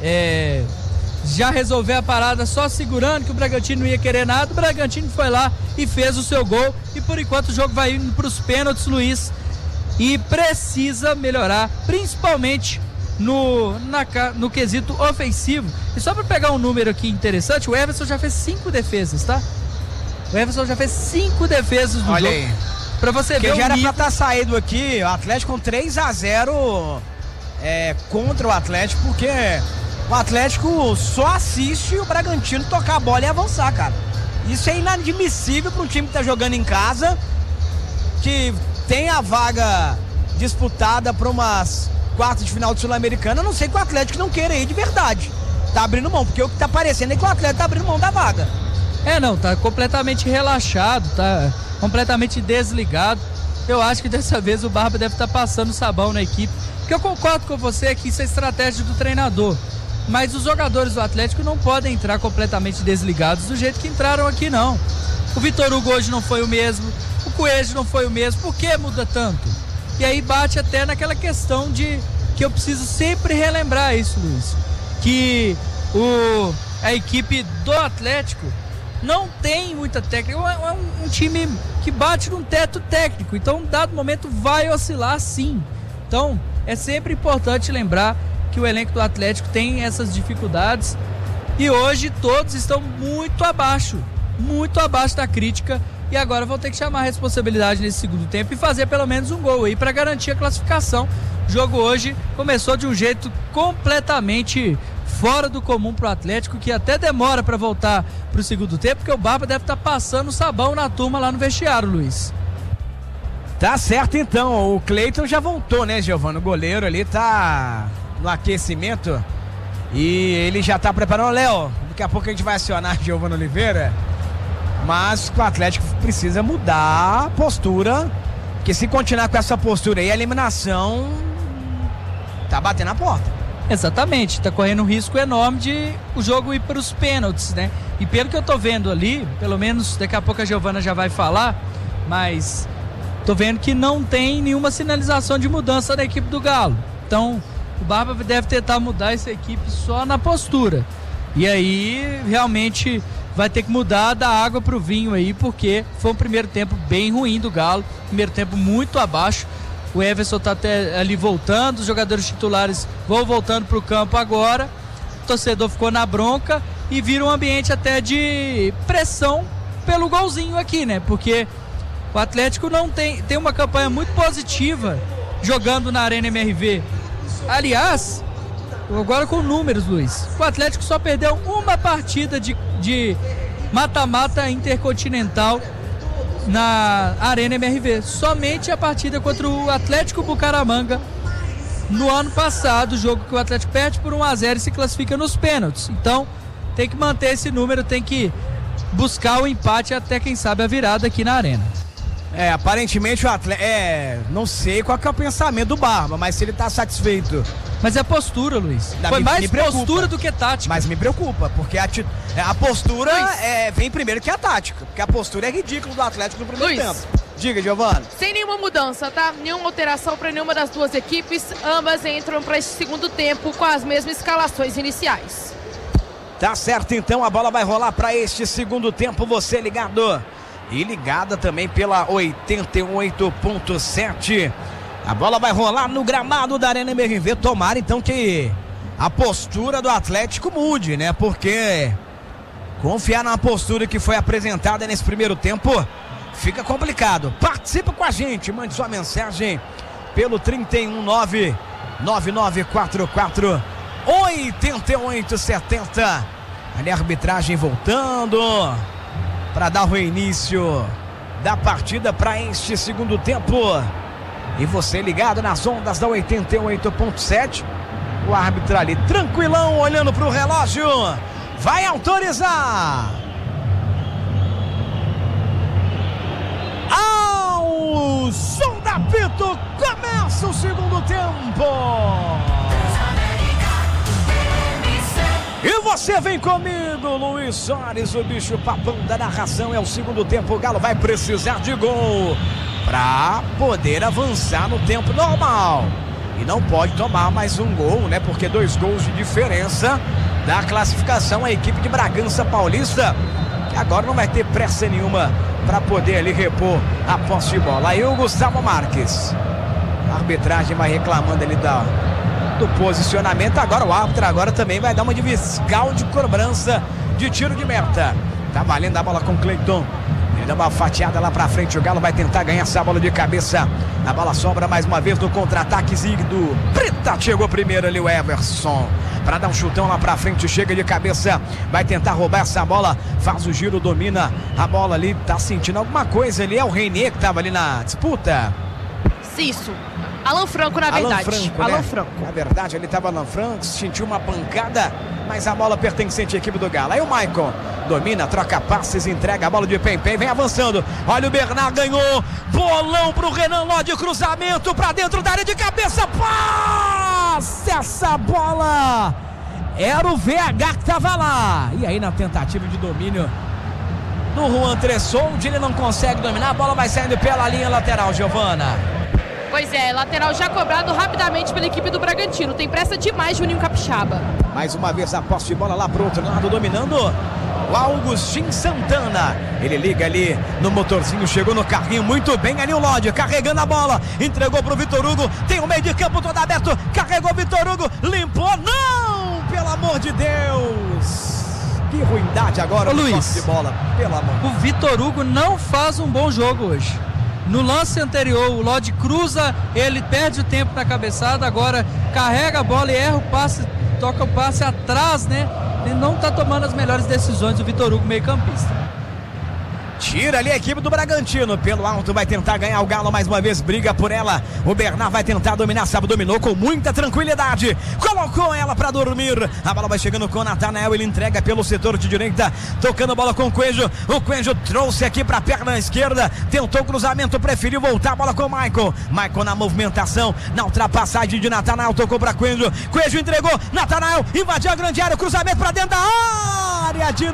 já resolver a parada só segurando, que o Bragantino não ia querer nada. O Bragantino foi lá e fez o seu gol. E, por enquanto, o jogo vai indo para os pênaltis, Luiz. E precisa melhorar, principalmente no quesito ofensivo. E só para pegar um número aqui interessante, o Everson já fez 5 defesas, tá? O Everson já fez 5 defesas no jogo. Aí. Pra você ver o já era nível... pra estar saído aqui, o Atlético com 3-0 contra o Atlético, porque o Atlético só assiste o Bragantino tocar a bola e avançar, cara. Isso é inadmissível para um time que tá jogando em casa, que tem a vaga disputada para umas quartas de final de Sul-Americana, a não ser que o Atlético não queira ir de verdade. tá abrindo mão, porque o que tá parecendo é que o Atlético tá abrindo mão da vaga. Não, tá completamente relaxado, tá completamente desligado. Eu acho que dessa vez o Barba deve estar passando sabão na equipe, porque eu concordo com você que isso é estratégia do treinador, mas os jogadores do Atlético não podem entrar completamente desligados do jeito que entraram aqui, não. O Vitor Hugo hoje não foi o mesmo, o Coelho não foi o mesmo, por que muda tanto? E aí bate até naquela questão de que eu preciso sempre relembrar isso, Luiz, que a equipe do Atlético não tem muita técnica, é um time que bate num teto técnico, então em dado momento vai oscilar sim. Então é sempre importante lembrar que o elenco do Atlético tem essas dificuldades e hoje todos estão muito abaixo da crítica, e agora vão ter que chamar a responsabilidade nesse segundo tempo e fazer pelo menos um gol aí para garantir a classificação. O jogo hoje começou de um jeito completamente fora do comum pro Atlético, que até demora para voltar pro segundo tempo, porque o Barba deve estar passando sabão na turma lá no vestiário, Luiz. Tá certo então, o Cleiton já voltou, né, Giovano? O goleiro ali tá no aquecimento e ele já tá preparando. Léo, daqui a pouco a gente vai acionar Giovano Oliveira, mas o Atlético precisa mudar a postura, porque se continuar com essa postura aí, a eliminação tá batendo a porta. Exatamente, tá correndo um risco enorme de o jogo ir para os pênaltis, né? E pelo que eu tô vendo ali, pelo menos daqui a pouco a Giovana já vai falar, mas tô vendo que não tem nenhuma sinalização de mudança da equipe do Galo. Então o Barba deve tentar mudar essa equipe só na postura. E aí realmente vai ter que mudar da água pro vinho aí, porque foi um primeiro tempo bem ruim do Galo, primeiro tempo muito abaixo. O Everson tá até ali voltando, os jogadores titulares vão voltando pro campo agora. O torcedor ficou na bronca e vira um ambiente até de pressão pelo golzinho aqui, né? Porque o Atlético não tem uma campanha muito positiva jogando na Arena MRV. Aliás, agora com números, Luiz, o Atlético só perdeu uma partida de mata-mata intercontinental na Arena MRV, somente a partida contra o Atlético Bucaramanga no ano passado, o jogo que o Atlético perde por 1-0 e se classifica nos pênaltis. Então tem que manter esse número, tem que buscar o empate até quem sabe a virada aqui na Arena. Aparentemente o Atlético, não sei qual que é o pensamento do Barba, mas se ele tá satisfeito. Mas é postura, Luiz. Foi mais postura do que tática. Mas me preocupa, porque a postura vem primeiro que a tática. Porque a postura é ridícula do Atlético no primeiro tempo. Diga, Giovana. Sem nenhuma mudança, tá? Nenhuma alteração para nenhuma das duas equipes. Ambas entram para esse segundo tempo com as mesmas escalações iniciais. Tá certo, então a bola vai rolar para este segundo tempo. Você ligado e ligada também pela 88.7. A bola vai rolar no gramado da Arena MRV. Tomara então que a postura do Atlético mude, né? Porque confiar na postura que foi apresentada nesse primeiro tempo fica complicado. Participa com a gente, mande sua mensagem pelo 31999448870. Ali a arbitragem voltando para dar o início da partida para este segundo tempo. E você ligado nas ondas da 88.7. O árbitro ali tranquilão, olhando para o relógio. Vai autorizar. Ao som da apito, começa o segundo tempo. E você vem comigo, Luiz Soares, o bicho papão da narração. É o segundo tempo, o Galo vai precisar de gol para poder avançar no tempo normal. E não pode tomar mais um gol, né? Porque 2 gols de diferença da classificação a equipe de Bragança Paulista, que agora não vai ter pressa nenhuma para poder ali repor a posse de bola. Aí o Gustavo Marques. A arbitragem vai reclamando ali do posicionamento. Agora o árbitro também vai dar uma de fiscal de cobrança de tiro de meta. Tá valendo a bola com o Cleiton. Ele dá uma fatiada lá pra frente. O Galo vai tentar ganhar essa bola de cabeça. A bola sobra mais uma vez no contra-ataque do Preta. Chegou primeiro ali o Everson para dar um chutão lá pra frente. Chega de cabeça, vai tentar roubar essa bola. Faz o giro, domina a bola ali. Tá sentindo alguma coisa ali. É o Reinier que tava ali na disputa. Isso. Alan Franco, na verdade. Alan Franco. Na verdade, ele estava Alan Franco, sentiu uma pancada, mas a bola pertencente à equipe do Galo. Aí o Maicon domina, troca passes, entrega a bola de Pempem, vem avançando. Olha o Bernard, ganhou. Bolão pro Renan Lodi, cruzamento pra dentro da área de cabeça. Passe essa bola. Era o VH que tava lá. E aí na tentativa de domínio do Juan Tressoldi, ele não consegue dominar. A bola vai saindo pela linha lateral, Giovana. Pois é, lateral já cobrado rapidamente pela equipe do Bragantino. Tem pressa demais, Juninho Capixaba. Mais uma vez a posse de bola lá pro outro lado, dominando o Augustin Santana. Ele liga ali no motorzinho, chegou no carrinho muito bem ali o Lodi, carregando a bola, entregou pro Vitor Hugo, tem o meio de campo todo aberto, carregou o Vitor Hugo, limpou, não! Pelo amor de Deus! Que ruindade agora no toque de bola, pelo amor. O Vitor Hugo não faz um bom jogo hoje. No lance anterior, o Lodi cruza, ele perde o tempo na cabeçada, agora carrega a bola e erra o passe, toca o passe atrás, né? Ele não está tomando as melhores decisões, o Vitor Hugo, meio campista. Tira ali a equipe do Bragantino, pelo alto vai tentar ganhar o Galo mais uma vez, briga por ela, o Bernard vai tentar dominar, sabe, dominou com muita tranquilidade, colocou ela pra dormir, a bola vai chegando com o Natanael, ele entrega pelo setor de direita, tocando a bola com o Coelho trouxe aqui pra perna esquerda, tentou o cruzamento, preferiu voltar a bola com o Maicon na movimentação, na ultrapassagem de Natanael, tocou pra Coelho entregou, Natanael invadiu a grande área, cruzamento pra dentro da área de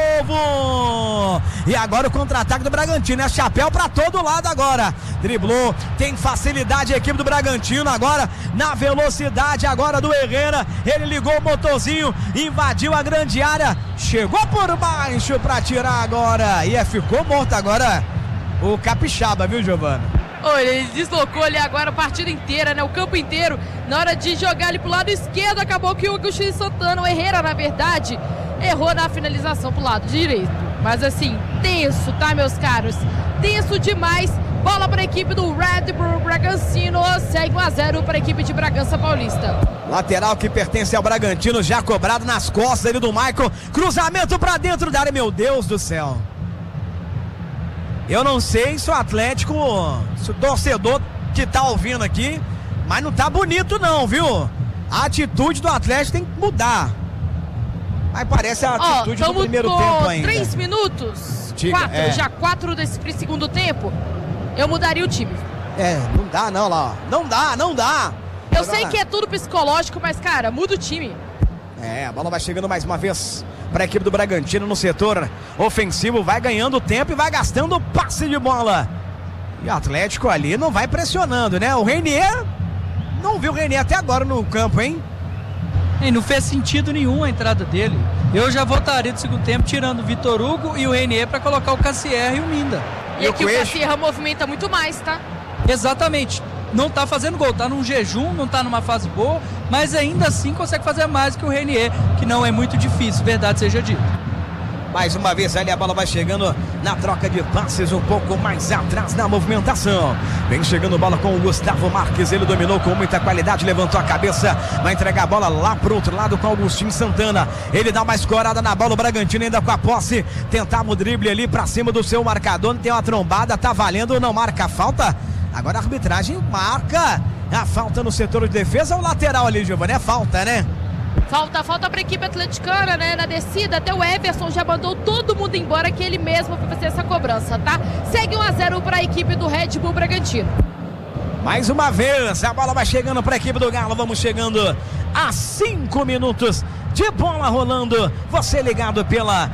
novo, e agora o contra-ataque do Bragantino, é chapéu pra todo lado agora, driblou, tem facilidade a equipe do Bragantino agora, na velocidade agora do Herrera, ele ligou o motorzinho, invadiu a grande área, chegou por baixo pra tirar agora, e ficou morto agora o Capixaba, viu, Giovana? Olha, ele deslocou ali agora a partida inteira, né? O campo inteiro, na hora de jogar ali pro lado esquerdo, acabou que o Agostinho Santana, o Herrera, na verdade, errou na finalização pro lado direito. Mas assim, tenso, tá, meus caros? Tenso demais. Bola para a equipe do Red Bull Bragantino. Segue 1-0 para a equipe de Bragança Paulista. Lateral que pertence ao Bragantino, já cobrado nas costas ali do Maicon. Cruzamento para dentro da área, meu Deus do céu. Eu não sei se o Atlético, se o torcedor que tá ouvindo aqui, mas não tá bonito não, viu? A atitude do Atlético tem que mudar. Mas parece a atitude do primeiro tempo ainda. 3 minutos, 4, já 4 desse segundo tempo, eu mudaria o time. Não dá não lá, ó. Não dá. Eu sei que é tudo psicológico, mas cara, muda o time. A bola vai chegando mais uma vez para a equipe do Bragantino no setor ofensivo, vai ganhando tempo e vai gastando passe de bola. E o Atlético ali não vai pressionando, né? O Reinier, não viu o Reinier até agora no campo, hein? E não fez sentido nenhum a entrada dele. Eu já votaria do segundo tempo tirando o Vitor Hugo e o Reinier para colocar o Cassier e o Minda. E aqui o Cassier movimenta muito mais, tá? Exatamente. Não tá fazendo gol, tá num jejum, não tá numa fase boa, mas ainda assim consegue fazer mais que o Reinier, que não é muito difícil, verdade seja dito. Mais uma vez ali a bola vai chegando na troca de passes, um pouco mais atrás na movimentação. Vem chegando bola com o Gustavo Marques, ele dominou com muita qualidade, levantou a cabeça, vai entregar a bola lá pro outro lado com o Agostinho Santana. Ele dá uma escorada na bola, o Bragantino ainda com a posse, tentava o drible ali pra cima do seu marcador, tem uma trombada, tá valendo, não marca a falta. Agora a arbitragem marca a falta no setor de defesa, o lateral ali, Giovanni, é falta, né? Falta para a equipe atleticana, né? Na descida, até o Everson já mandou todo mundo embora, que ele mesmo foi fazer essa cobrança, tá? Segue 1-0 para a equipe do Red Bull Bragantino. Mais uma vez, a bola vai chegando para a equipe do Galo, vamos chegando a 5 minutos de bola rolando, você ligado pela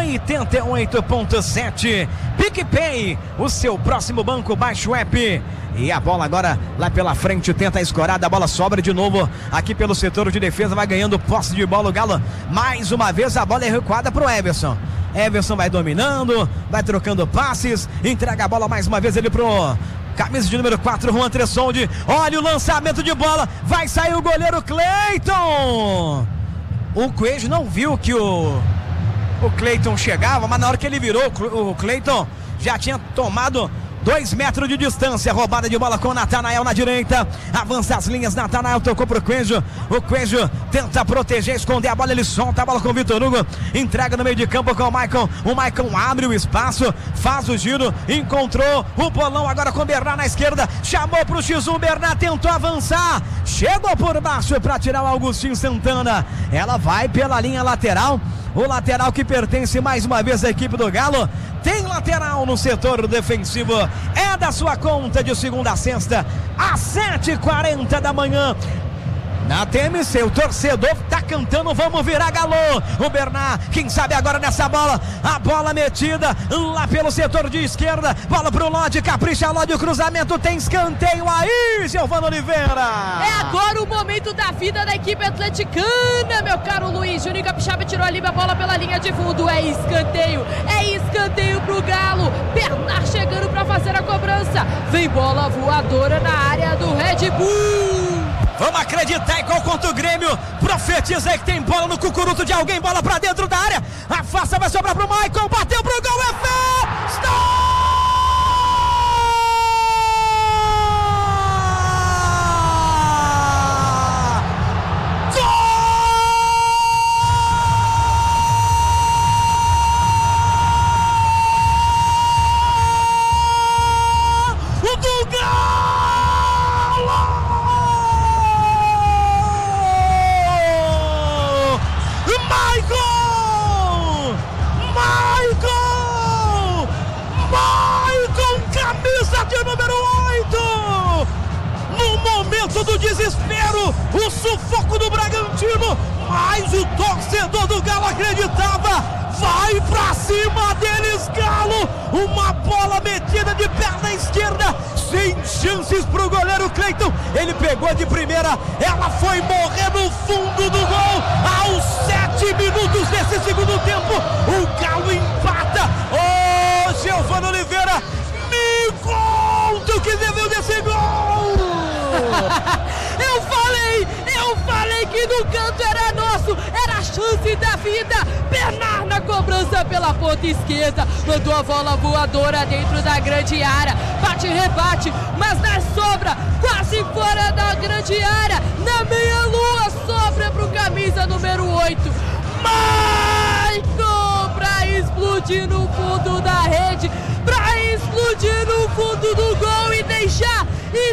88.7 PicPay, o seu próximo banco, baixe o app. E a bola agora lá pela frente, tenta a escorada, a bola sobra de novo aqui pelo setor de defesa, vai ganhando posse de bola o Galo. Mais uma vez a bola é recuada pro Everson. Everson vai dominando, vai trocando passes, entrega a bola mais uma vez ele pro camisa de número 4, Juan Tressoldi. Olha o lançamento de bola, vai sair o goleiro Cleiton. O Coelho não viu que o Cleiton chegava, mas na hora que ele virou, o Cleiton já tinha tomado 2 metros de distância, roubada de bola com o Natanael na direita, avança as linhas, Natanael tocou pro Coelho, o Coelho tenta proteger, esconder a bola, ele solta a bola com o Vitor Hugo, entrega no meio de campo com o Maicon abre o espaço, faz o giro, encontrou o bolão agora com o Bernard na esquerda, chamou pro X1, Bernard tentou avançar, chegou por baixo para tirar o Augustinho Santana, ela vai pela linha lateral, o lateral que pertence mais uma vez à equipe do Galo, tem lateral no setor defensivo, é da sua conta de segunda a sexta, às 7h40 da manhã. Na TMC, o torcedor tá cantando, vamos virar Galo. O Bernard, quem sabe agora nessa bola, a bola metida lá pelo setor de esquerda, bola pro Lodi, capricha Lodi, o cruzamento, tem escanteio aí, Giovana Oliveira. É agora o momento da vida da equipe atleticana, meu caro Luiz. Juninho Capixaba tirou ali a bola pela linha de fundo, é escanteio pro Galo. Bernard chegando pra fazer a cobrança, vem bola voadora na área do Red Bull. Vamos acreditar igual contra o Grêmio. Profetiza aí que tem bola no cucuruto de alguém. Bola pra dentro da área. Afasta, vai sobrar pro Maicon. Bateu pro gol. É festa! Gol! O do Galo! Maicon, camisa de número 8, no momento do desespero, o sufoco do Bragantino, mas o torcedor do Galo acreditava, vai pra cima deles, Galo, uma bola metida de perna esquerda, sem chances pro goleiro Cleiton, ele pegou de primeira, ela foi morrer no fundo do gol, aos 7 minutos desse segundo tempo, o Galo empata. Giovana Oliveira, me conta o que você viu desse gol. Eu falei que no canto era nosso, era a chance da vida. Bernard na cobrança pela ponta esquerda, mandou a bola voadora dentro da grande área, bate, rebate, mas na sobra, quase fora da grande área, na meia-lua, sobra pro camisa número 8, Maicon, pra explodir no fundo da rede, pra explodir no fundo do gol e deixar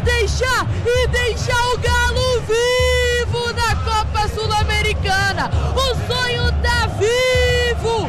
o Galo vivo na Copa Sul-Americana. O sonho tá vivo.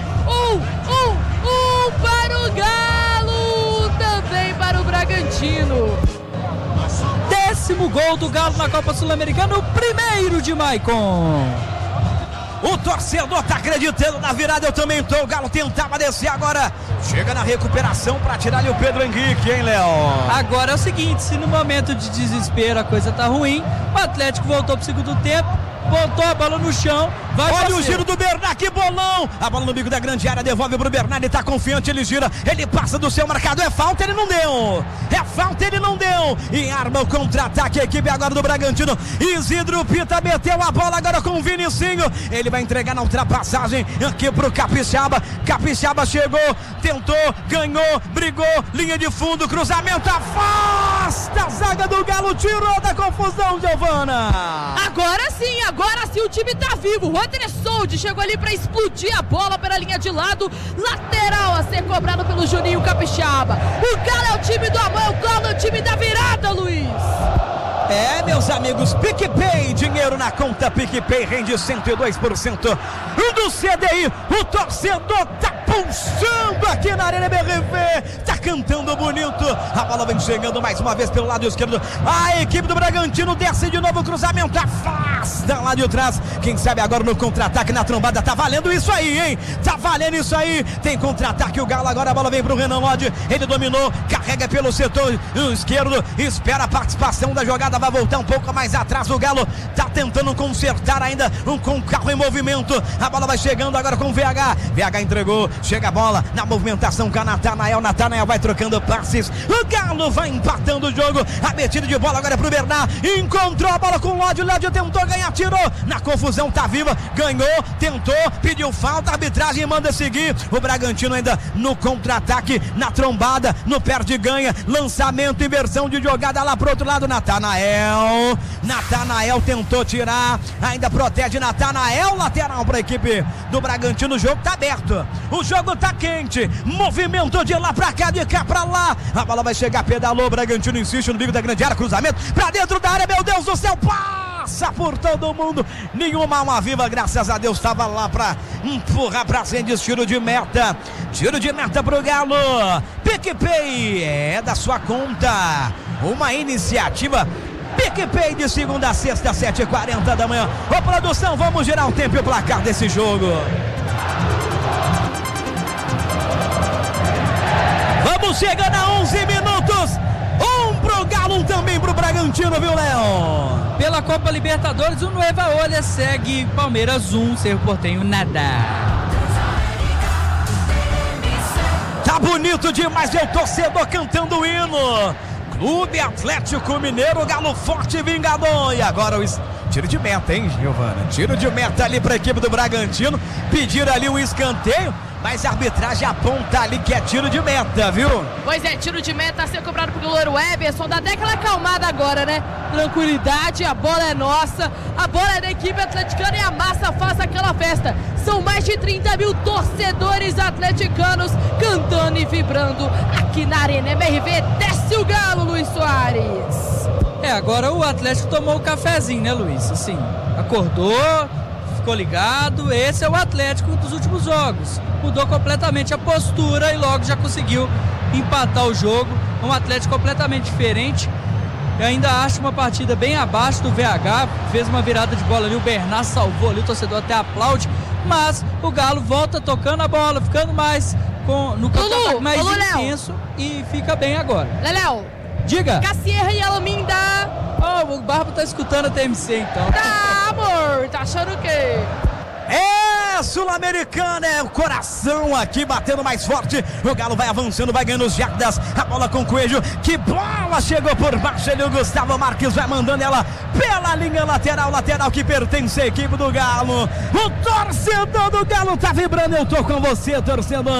Para o Galo, também para o Bragantino. 10º gol do Galo na Copa Sul-Americana, o primeiro de Maicon. O torcedor tá acreditando na virada, eu também tô. O Galo tentava descer agora. Chega na recuperação para tirar ali o Pedro Henrique, hein, Léo? Agora é o seguinte, se no momento de desespero a coisa tá ruim, o Atlético voltou pro segundo tempo, botou a bola no chão, vai olha fazer. O giro do Bernard, que bolão! A bola no bico da grande área, devolve pro Bernard, ele tá confiante, ele gira, ele passa do seu marcador, é falta, ele não deu! É falta, ele não deu! E arma o contra-ataque, a equipe agora do Bragantino, Isidro Pita meteu a bola agora com o Vinicinho, ele vai entregar na ultrapassagem aqui pro Capixaba, Capixaba chegou, tentou, ganhou, brigou, linha de fundo, cruzamento, afasta a zaga do Galo, tirou da confusão, Giovana! Agora sim o time tá vivo. O Anderson chegou ali pra explodir a bola pela linha de lado, lateral a ser cobrado pelo Juninho Capixaba. O Galo é o time do amor, o Galo é o time da virada, Luiz. É, meus amigos, PicPay, dinheiro na conta PicPay rende 102% do CDI. O torcedor tá pulsando aqui na Arena BRV, tá cantando bonito. A bola vem chegando mais uma vez pelo lado esquerdo. A equipe do Bragantino desce de novo o cruzamento, afasta lá de trás. Quem sabe agora no contra-ataque, na trombada, tá valendo isso aí, hein? Tá valendo isso aí. Tem contra-ataque, o Galo agora, a bola vem pro Renan Lodge. Ele dominou, carrega pelo setor esquerdo, espera a participação da jogada, vai voltar um pouco mais atrás. O Galo tá tentando consertar ainda com o carro em movimento. A bola vai chegando agora com o VH. VH entregou, chega a bola movimentação com a Natanael. Natanael vai trocando passes. O Galo vai empatando o jogo. A metida de bola agora é pro Bernard. Encontrou a bola com o Lodi. O Lodi tentou ganhar, tirou. Na confusão, tá viva. Ganhou, tentou, pediu falta. A arbitragem manda seguir. O Bragantino ainda no contra-ataque, na trombada, no perde-ganha. Lançamento, inversão de jogada lá pro outro lado. Natanael tentou tirar. Ainda protege Natanael. Lateral pra equipe do Bragantino. O jogo tá aberto. O jogo tá quente. Movimento de lá pra cá, de cá pra lá. A bola vai chegar, pedalou. Bragantino insiste no bico da grande área. Cruzamento pra dentro da área. Meu Deus do céu, passa por todo mundo. Nenhuma alma viva, graças a Deus, estava lá pra empurrar pra frente. Tiro de meta. Tiro de meta pro Galo. PicPay é da sua conta. Uma iniciativa PicPay de segunda a sexta, 7h40 da manhã. Ô produção, vamos girar o tempo e o placar desse jogo. Vamos chegando a 11 minutos. Um pro Galo, um também pro Bragantino, viu, Léo? Pela Copa Libertadores, o Nueva Olha segue Palmeiras 1, Cerro Porteño nada. Tá bonito demais, é o torcedor cantando o hino. Clube Atlético Mineiro, Galo forte e vingador. E agora o tiro de meta, hein, Giovana? Tiro de meta ali para a equipe do Bragantino. Pediram ali um escanteio, mas a arbitragem aponta ali que é tiro de meta, viu? Pois é, tiro de meta a ser cobrado pelo goleiro Everson. Dá até aquela acalmada agora, né? Tranquilidade, a bola é nossa, a bola é da equipe atleticana e a massa faz aquela festa. São mais de 30 mil torcedores atleticanos cantando e vibrando aqui na Arena MRV. Desce o Galo, Luiz Soares. Agora o Atlético tomou o cafezinho, né, Luiz? Assim, acordou, ficou ligado. Esse é o Atlético dos últimos jogos. Mudou completamente a postura e logo já conseguiu empatar o jogo. Um Atlético completamente diferente. Eu ainda acho uma partida bem abaixo do VH. Fez uma virada de bola ali, o Bernard salvou ali, o torcedor até aplaude. Mas o Galo volta tocando a bola, ficando mais no contato mais intenso e fica bem agora. Leléo, diga. Cassierra e Alaminda. O Barba tá escutando a TMC então. Tá, amor, tá achando o quê? Sul-Americana, é o coração aqui batendo mais forte. O Galo vai avançando, vai ganhando os jardas. A bola com o Coelho, que bola chegou por baixo ali. O Gustavo Marques vai mandando ela pela linha lateral que pertence à equipe do Galo. O torcedor do Galo tá vibrando. Eu tô com você, torcedor.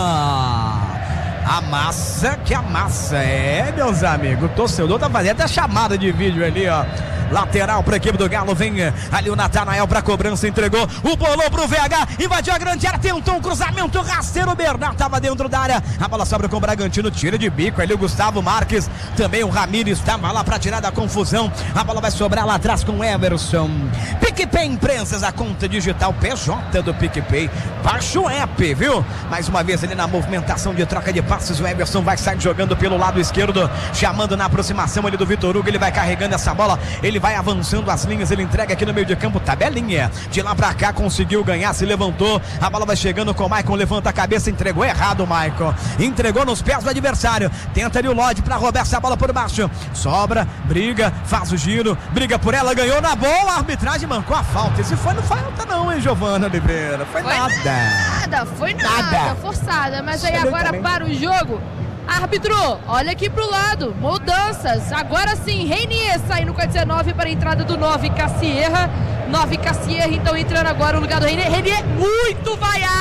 A massa, meus amigos. O torcedor tá fazendo até chamada de vídeo ali, ó. Lateral para a equipe do Galo, vem ali o Natanael para cobrança, entregou, o bolou pro VH, invadiu a grande área, tentou um cruzamento rasteiro, o Bernard estava dentro da área, a bola sobra com o Bragantino, tira de bico ali o Gustavo Marques, também o Ramires estava lá para tirar da confusão, a bola vai sobrar lá atrás com o Everson. PicPay Imprensas, a conta digital PJ do PicPay, baixa o app, viu? Mais uma vez ali na movimentação de troca de passes, o Everson vai sair jogando pelo lado esquerdo, chamando na aproximação ali do Vitor Hugo, ele vai carregando essa bola, ele vai avançando as linhas, ele entrega aqui no meio de campo, tabelinha, de lá pra cá conseguiu ganhar, se levantou, a bola vai chegando com o Maicon, levanta a cabeça, entregou errado o Maicon, entregou nos pés do adversário, tenta ali o Lodi pra roubar essa bola por baixo, sobra, briga, faz o giro, briga por ela, ganhou na bola, a arbitragem mancou a falta, esse foi não falta não, hein, Giovana Oliveira, foi nada, forçada, mas aí agora para o jogo. Árbitro, olha aqui pro lado, mudanças, agora sim, Reinier saindo com a 19 para a entrada do 9 Cassierra, então entrando agora no lugar do Reinier, muito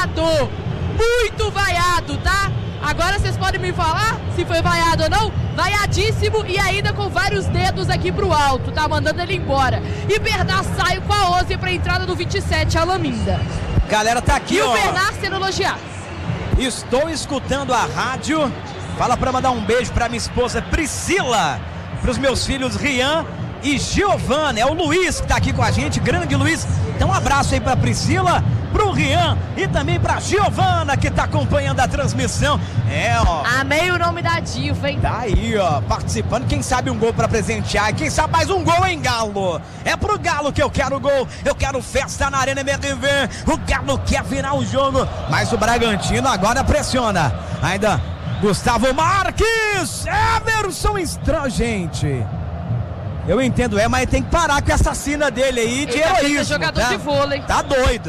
vaiado, tá? Agora vocês podem me falar se foi vaiado ou não? Vaiadíssimo e ainda com vários dedos aqui pro alto, tá? Mandando ele embora. E Bernard sai com a 11 para a entrada do 27, Alaminda. Galera tá aqui, e ó. E o Bernard sendo elogiado. Estou escutando a rádio. Fala pra mandar um beijo pra minha esposa Priscila, pros meus filhos Rian e Giovana. É o Luiz que tá aqui com a gente, grande Luiz. Então um abraço aí pra Priscila, pro Rian e também pra Giovana que tá acompanhando a transmissão. Amei o nome da diva, hein? Tá aí, ó, participando. Quem sabe um gol pra presentear, quem sabe mais um gol, hein, Galo? É pro Galo que eu quero gol, eu quero festa na Arena MRV. O Galo quer virar o jogo, mas o Bragantino agora pressiona. Ainda Gustavo Marques, Everson Estranho, gente. Eu entendo, mas tem que parar com essa cena dele aí de heroísmo. Jogador de vôlei. Tá doido.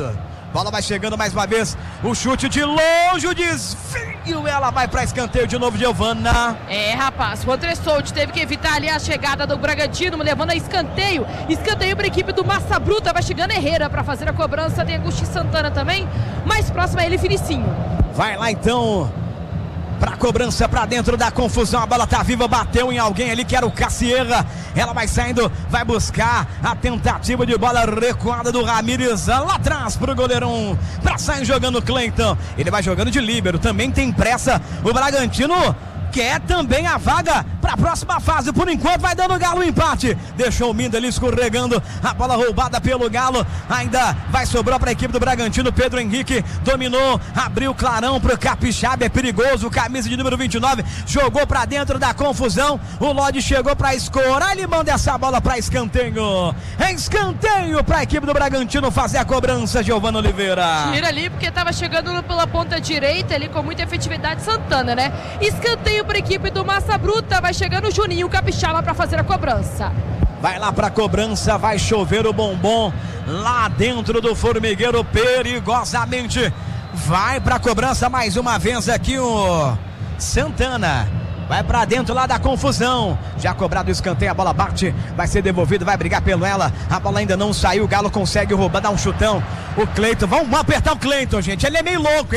Bola vai chegando mais uma vez. O chute de longe, o desvio. Ela vai para escanteio de novo, Giovana. Rapaz, o André Soldi teve que evitar ali a chegada do Bragantino, levando a escanteio. Escanteio para a equipe do Massa Bruta. Vai chegando Herrera para fazer a cobrança. Tem Agostinho Santana também. Mais próximo a ele, Finicinho. Vai lá então. Pra cobrança, pra dentro da confusão, a bola tá viva, bateu em alguém ali que era o Cassierra. Ela vai saindo, vai buscar a tentativa de bola recuada do Ramírez lá atrás pro goleirão, pra sair jogando o Cleiton. Ele vai jogando de líbero, também tem pressa o Bragantino, quer também a vaga para a próxima fase. Por enquanto vai dando o Galo o empate. Deixou o Minda ali escorregando. A bola roubada pelo Galo. Ainda vai sobrar para a equipe do Bragantino. Pedro Henrique dominou. Abriu clarão para o Capixaba. É perigoso. Camisa de número 29. Jogou para dentro da confusão. O Lodi chegou para escorar. Ele manda essa bola para escanteio. É escanteio para a equipe do Bragantino fazer a cobrança. Giovana Oliveira. Tira ali porque estava chegando pela ponta direita ali com muita efetividade Santana, né? Escanteio para a equipe do Massa Bruta. Vai chegando o Juninho Capixaba para fazer a cobrança. Vai lá para a cobrança, vai chover o bombom lá dentro do formigueiro perigosamente. Vai para a cobrança mais uma vez aqui o Santana. Vai pra dentro lá da confusão. Já cobrado o escanteio, a bola bate. Vai ser devolvido, vai brigar pelo ela. A bola ainda não saiu, o Galo consegue roubar, dá um chutão. O Cleiton, vamos apertar o Cleiton, gente. Ele é meio louco,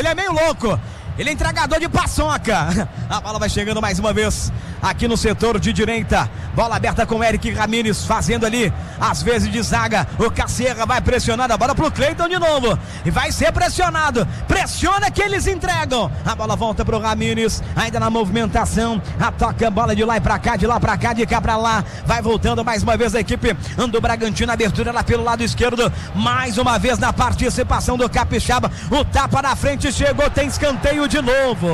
Ele é entregador de paçoca. A bola vai chegando mais uma vez aqui no setor de direita. Bola aberta com o Eric Ramírez fazendo ali às vezes de zaga. O Cassierra vai pressionando a bola pro Cleiton de novo. E vai ser pressionado. Pressiona que eles entregam. A bola volta pro Ramírez. Ainda na movimentação. Toca a bola de lá e pra cá, de lá pra cá, de cá pra lá. Vai voltando mais uma vez a equipe do Bragantino. Abertura lá pelo lado esquerdo. Mais uma vez na participação do Capixaba. O tapa na frente chegou. Tem escanteio de novo.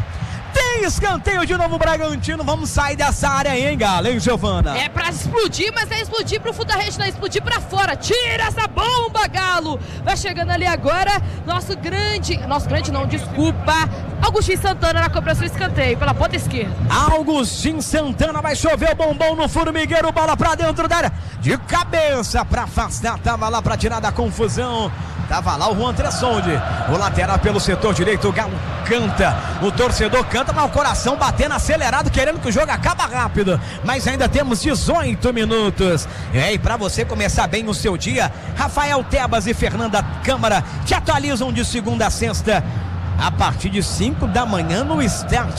Tem escanteio de novo, Bragantino. Vamos sair dessa área aí, hein, Galo, hein, Giovana? É pra explodir, mas é explodir pro fundo da rede, não é explodir pra fora. Tira essa bomba, Galo. Vai chegando ali agora nosso grande não, desculpa, Agostinho Santana na cobrança do escanteio pela ponta esquerda. Agostinho Santana, vai chover o bombom no formigueiro, bola pra dentro da área, de cabeça pra afastar, tava lá pra tirar da confusão. Tava lá o Juan Tressoldi, o lateral pelo setor direito. O Galo canta, o torcedor canta, mas o coração batendo acelerado, querendo que o jogo acabe rápido. Mas ainda temos 18 minutos. E pra você começar bem o seu dia, Rafael Tebas e Fernanda Câmara te atualizam de segunda a sexta a partir de 5 da manhã no Start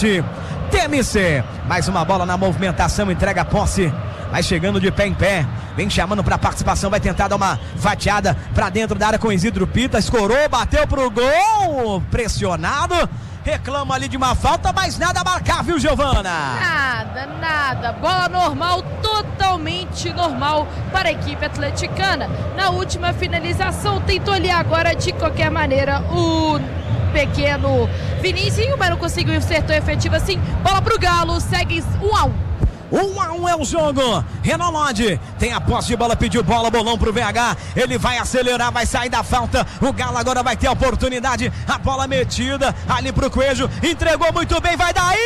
TMC. Mais uma bola na movimentação, entrega a posse. Vai chegando de pé em pé, vem chamando pra participação, vai tentar dar uma fatiada pra dentro da área com Isidro Pita, escorou, bateu pro gol, pressionado, reclama ali de uma falta, mas nada a marcar, viu, Giovana? Nada, bola normal, totalmente normal para a equipe atleticana. Na última finalização, tentou ali agora de qualquer maneira o pequeno Vinícius, mas não conseguiu ser tão efetivo assim. Bola pro Galo, segue 1-1. 1-1 é o jogo. Renan Lodi tem a posse de bola, pediu bola, bolão pro VH. Ele vai acelerar, vai sair da falta. O Galo agora vai ter a oportunidade. A bola metida ali pro Coelho. Entregou muito bem, vai daí!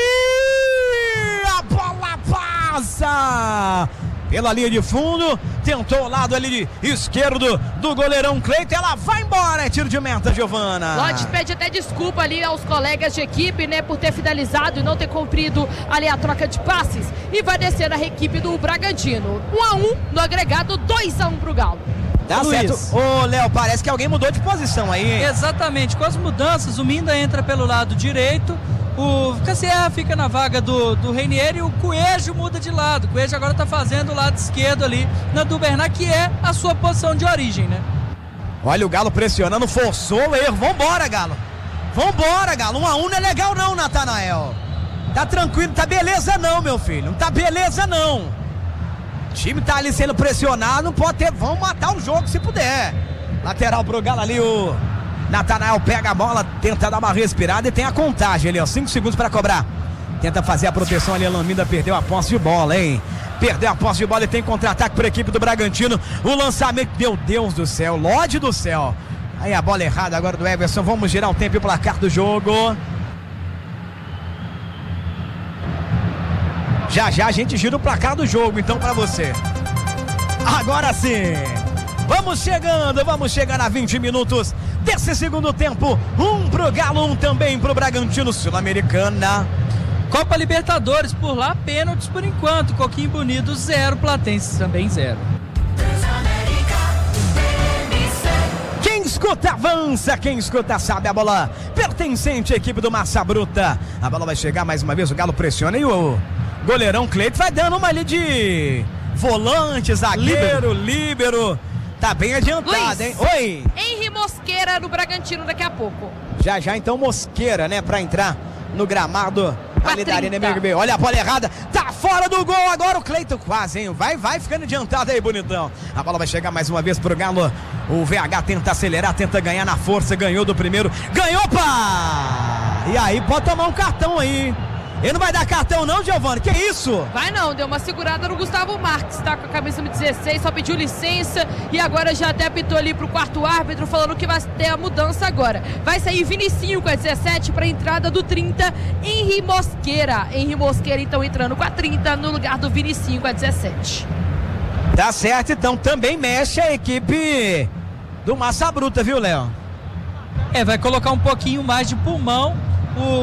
A bola passa pela linha de fundo, tentou o lado ali esquerdo do goleirão Cleiton, ela vai embora, é tiro de meta, Giovana. Lodi pede até desculpa ali aos colegas de equipe, né, por ter finalizado e não ter cumprido ali a troca de passes, e vai descer na equipe do Bragantino. 1-1 no agregado, 2-1 pro Galo. Tá Luiz. certo. Ô, Léo, parece que alguém mudou de posição aí, hein? Exatamente, com as mudanças, o Minda entra pelo lado direito, o Cassierra fica na vaga do Reinier e o Coelho muda de lado. O Coelho agora tá fazendo o lado esquerdo ali na do Bernard, que é a sua posição de origem, né? Olha o Galo pressionando, forçou o erro. Vambora, Galo. 1-1 não é legal não, Natanael. Tá tranquilo, tá beleza não, meu filho. Não tá beleza não. O time tá ali sendo pressionado, não pode ter. Vamos matar o jogo se puder. Lateral pro Galo ali, o Natanael pega a bola, tenta dar uma respirada e tem a contagem ali, ó. 5 segundos pra cobrar. Tenta fazer a proteção ali, a Laminda perdeu a posse de bola, hein? Perdeu a posse de bola e tem contra-ataque para a equipe do Bragantino. O lançamento, meu Deus do céu, Lodi do céu. Aí a bola errada agora do Everson. Vamos girar o tempo e o placar do jogo. Já a gente gira o placar do jogo, então, para você. Agora sim. Vamos chegando a 20 minutos. nesse segundo tempo. 1 pro Galo, 1 também pro Bragantino. Sul-Americana. Copa Libertadores por lá, pênaltis por enquanto. Coquinho Bonito 0, Platense também 0. Quem escuta avança, quem escuta sabe. A bola pertencente à equipe do Massa Bruta. A bola vai chegar mais uma vez, o Galo pressiona e o goleirão Cleito vai dando uma ali de volante, zagueiro, líbero. Tá bem adiantado, Luiz, hein? Oi! Henry Mosqueira no Bragantino daqui a pouco. Já então Mosqueira, né, pra entrar no gramado ali da Arena 30. MRB. Olha a bola errada, tá fora do gol agora o Cleiton quase, hein? Vai ficando adiantado aí, bonitão. A bola vai chegar mais uma vez pro Galo. O VH tenta acelerar, tenta ganhar na força, ganhou do primeiro, ganhou, pá! E aí pode tomar um cartão aí. Ele não vai dar cartão não, Giovani, que isso? Vai não, deu uma segurada no Gustavo Marques, tá com a camisa no 16, só pediu licença e agora já até apitou ali pro quarto árbitro, falando que vai ter a mudança agora. Vai sair Vinicinho com a 17 pra entrada do 30, Henry Mosqueira. Henry Mosqueira então entrando com a 30 no lugar do Vinicinho com a 17. Tá certo, então também mexe a equipe do Massa Bruta, viu, Léo? Vai colocar um pouquinho mais de pulmão.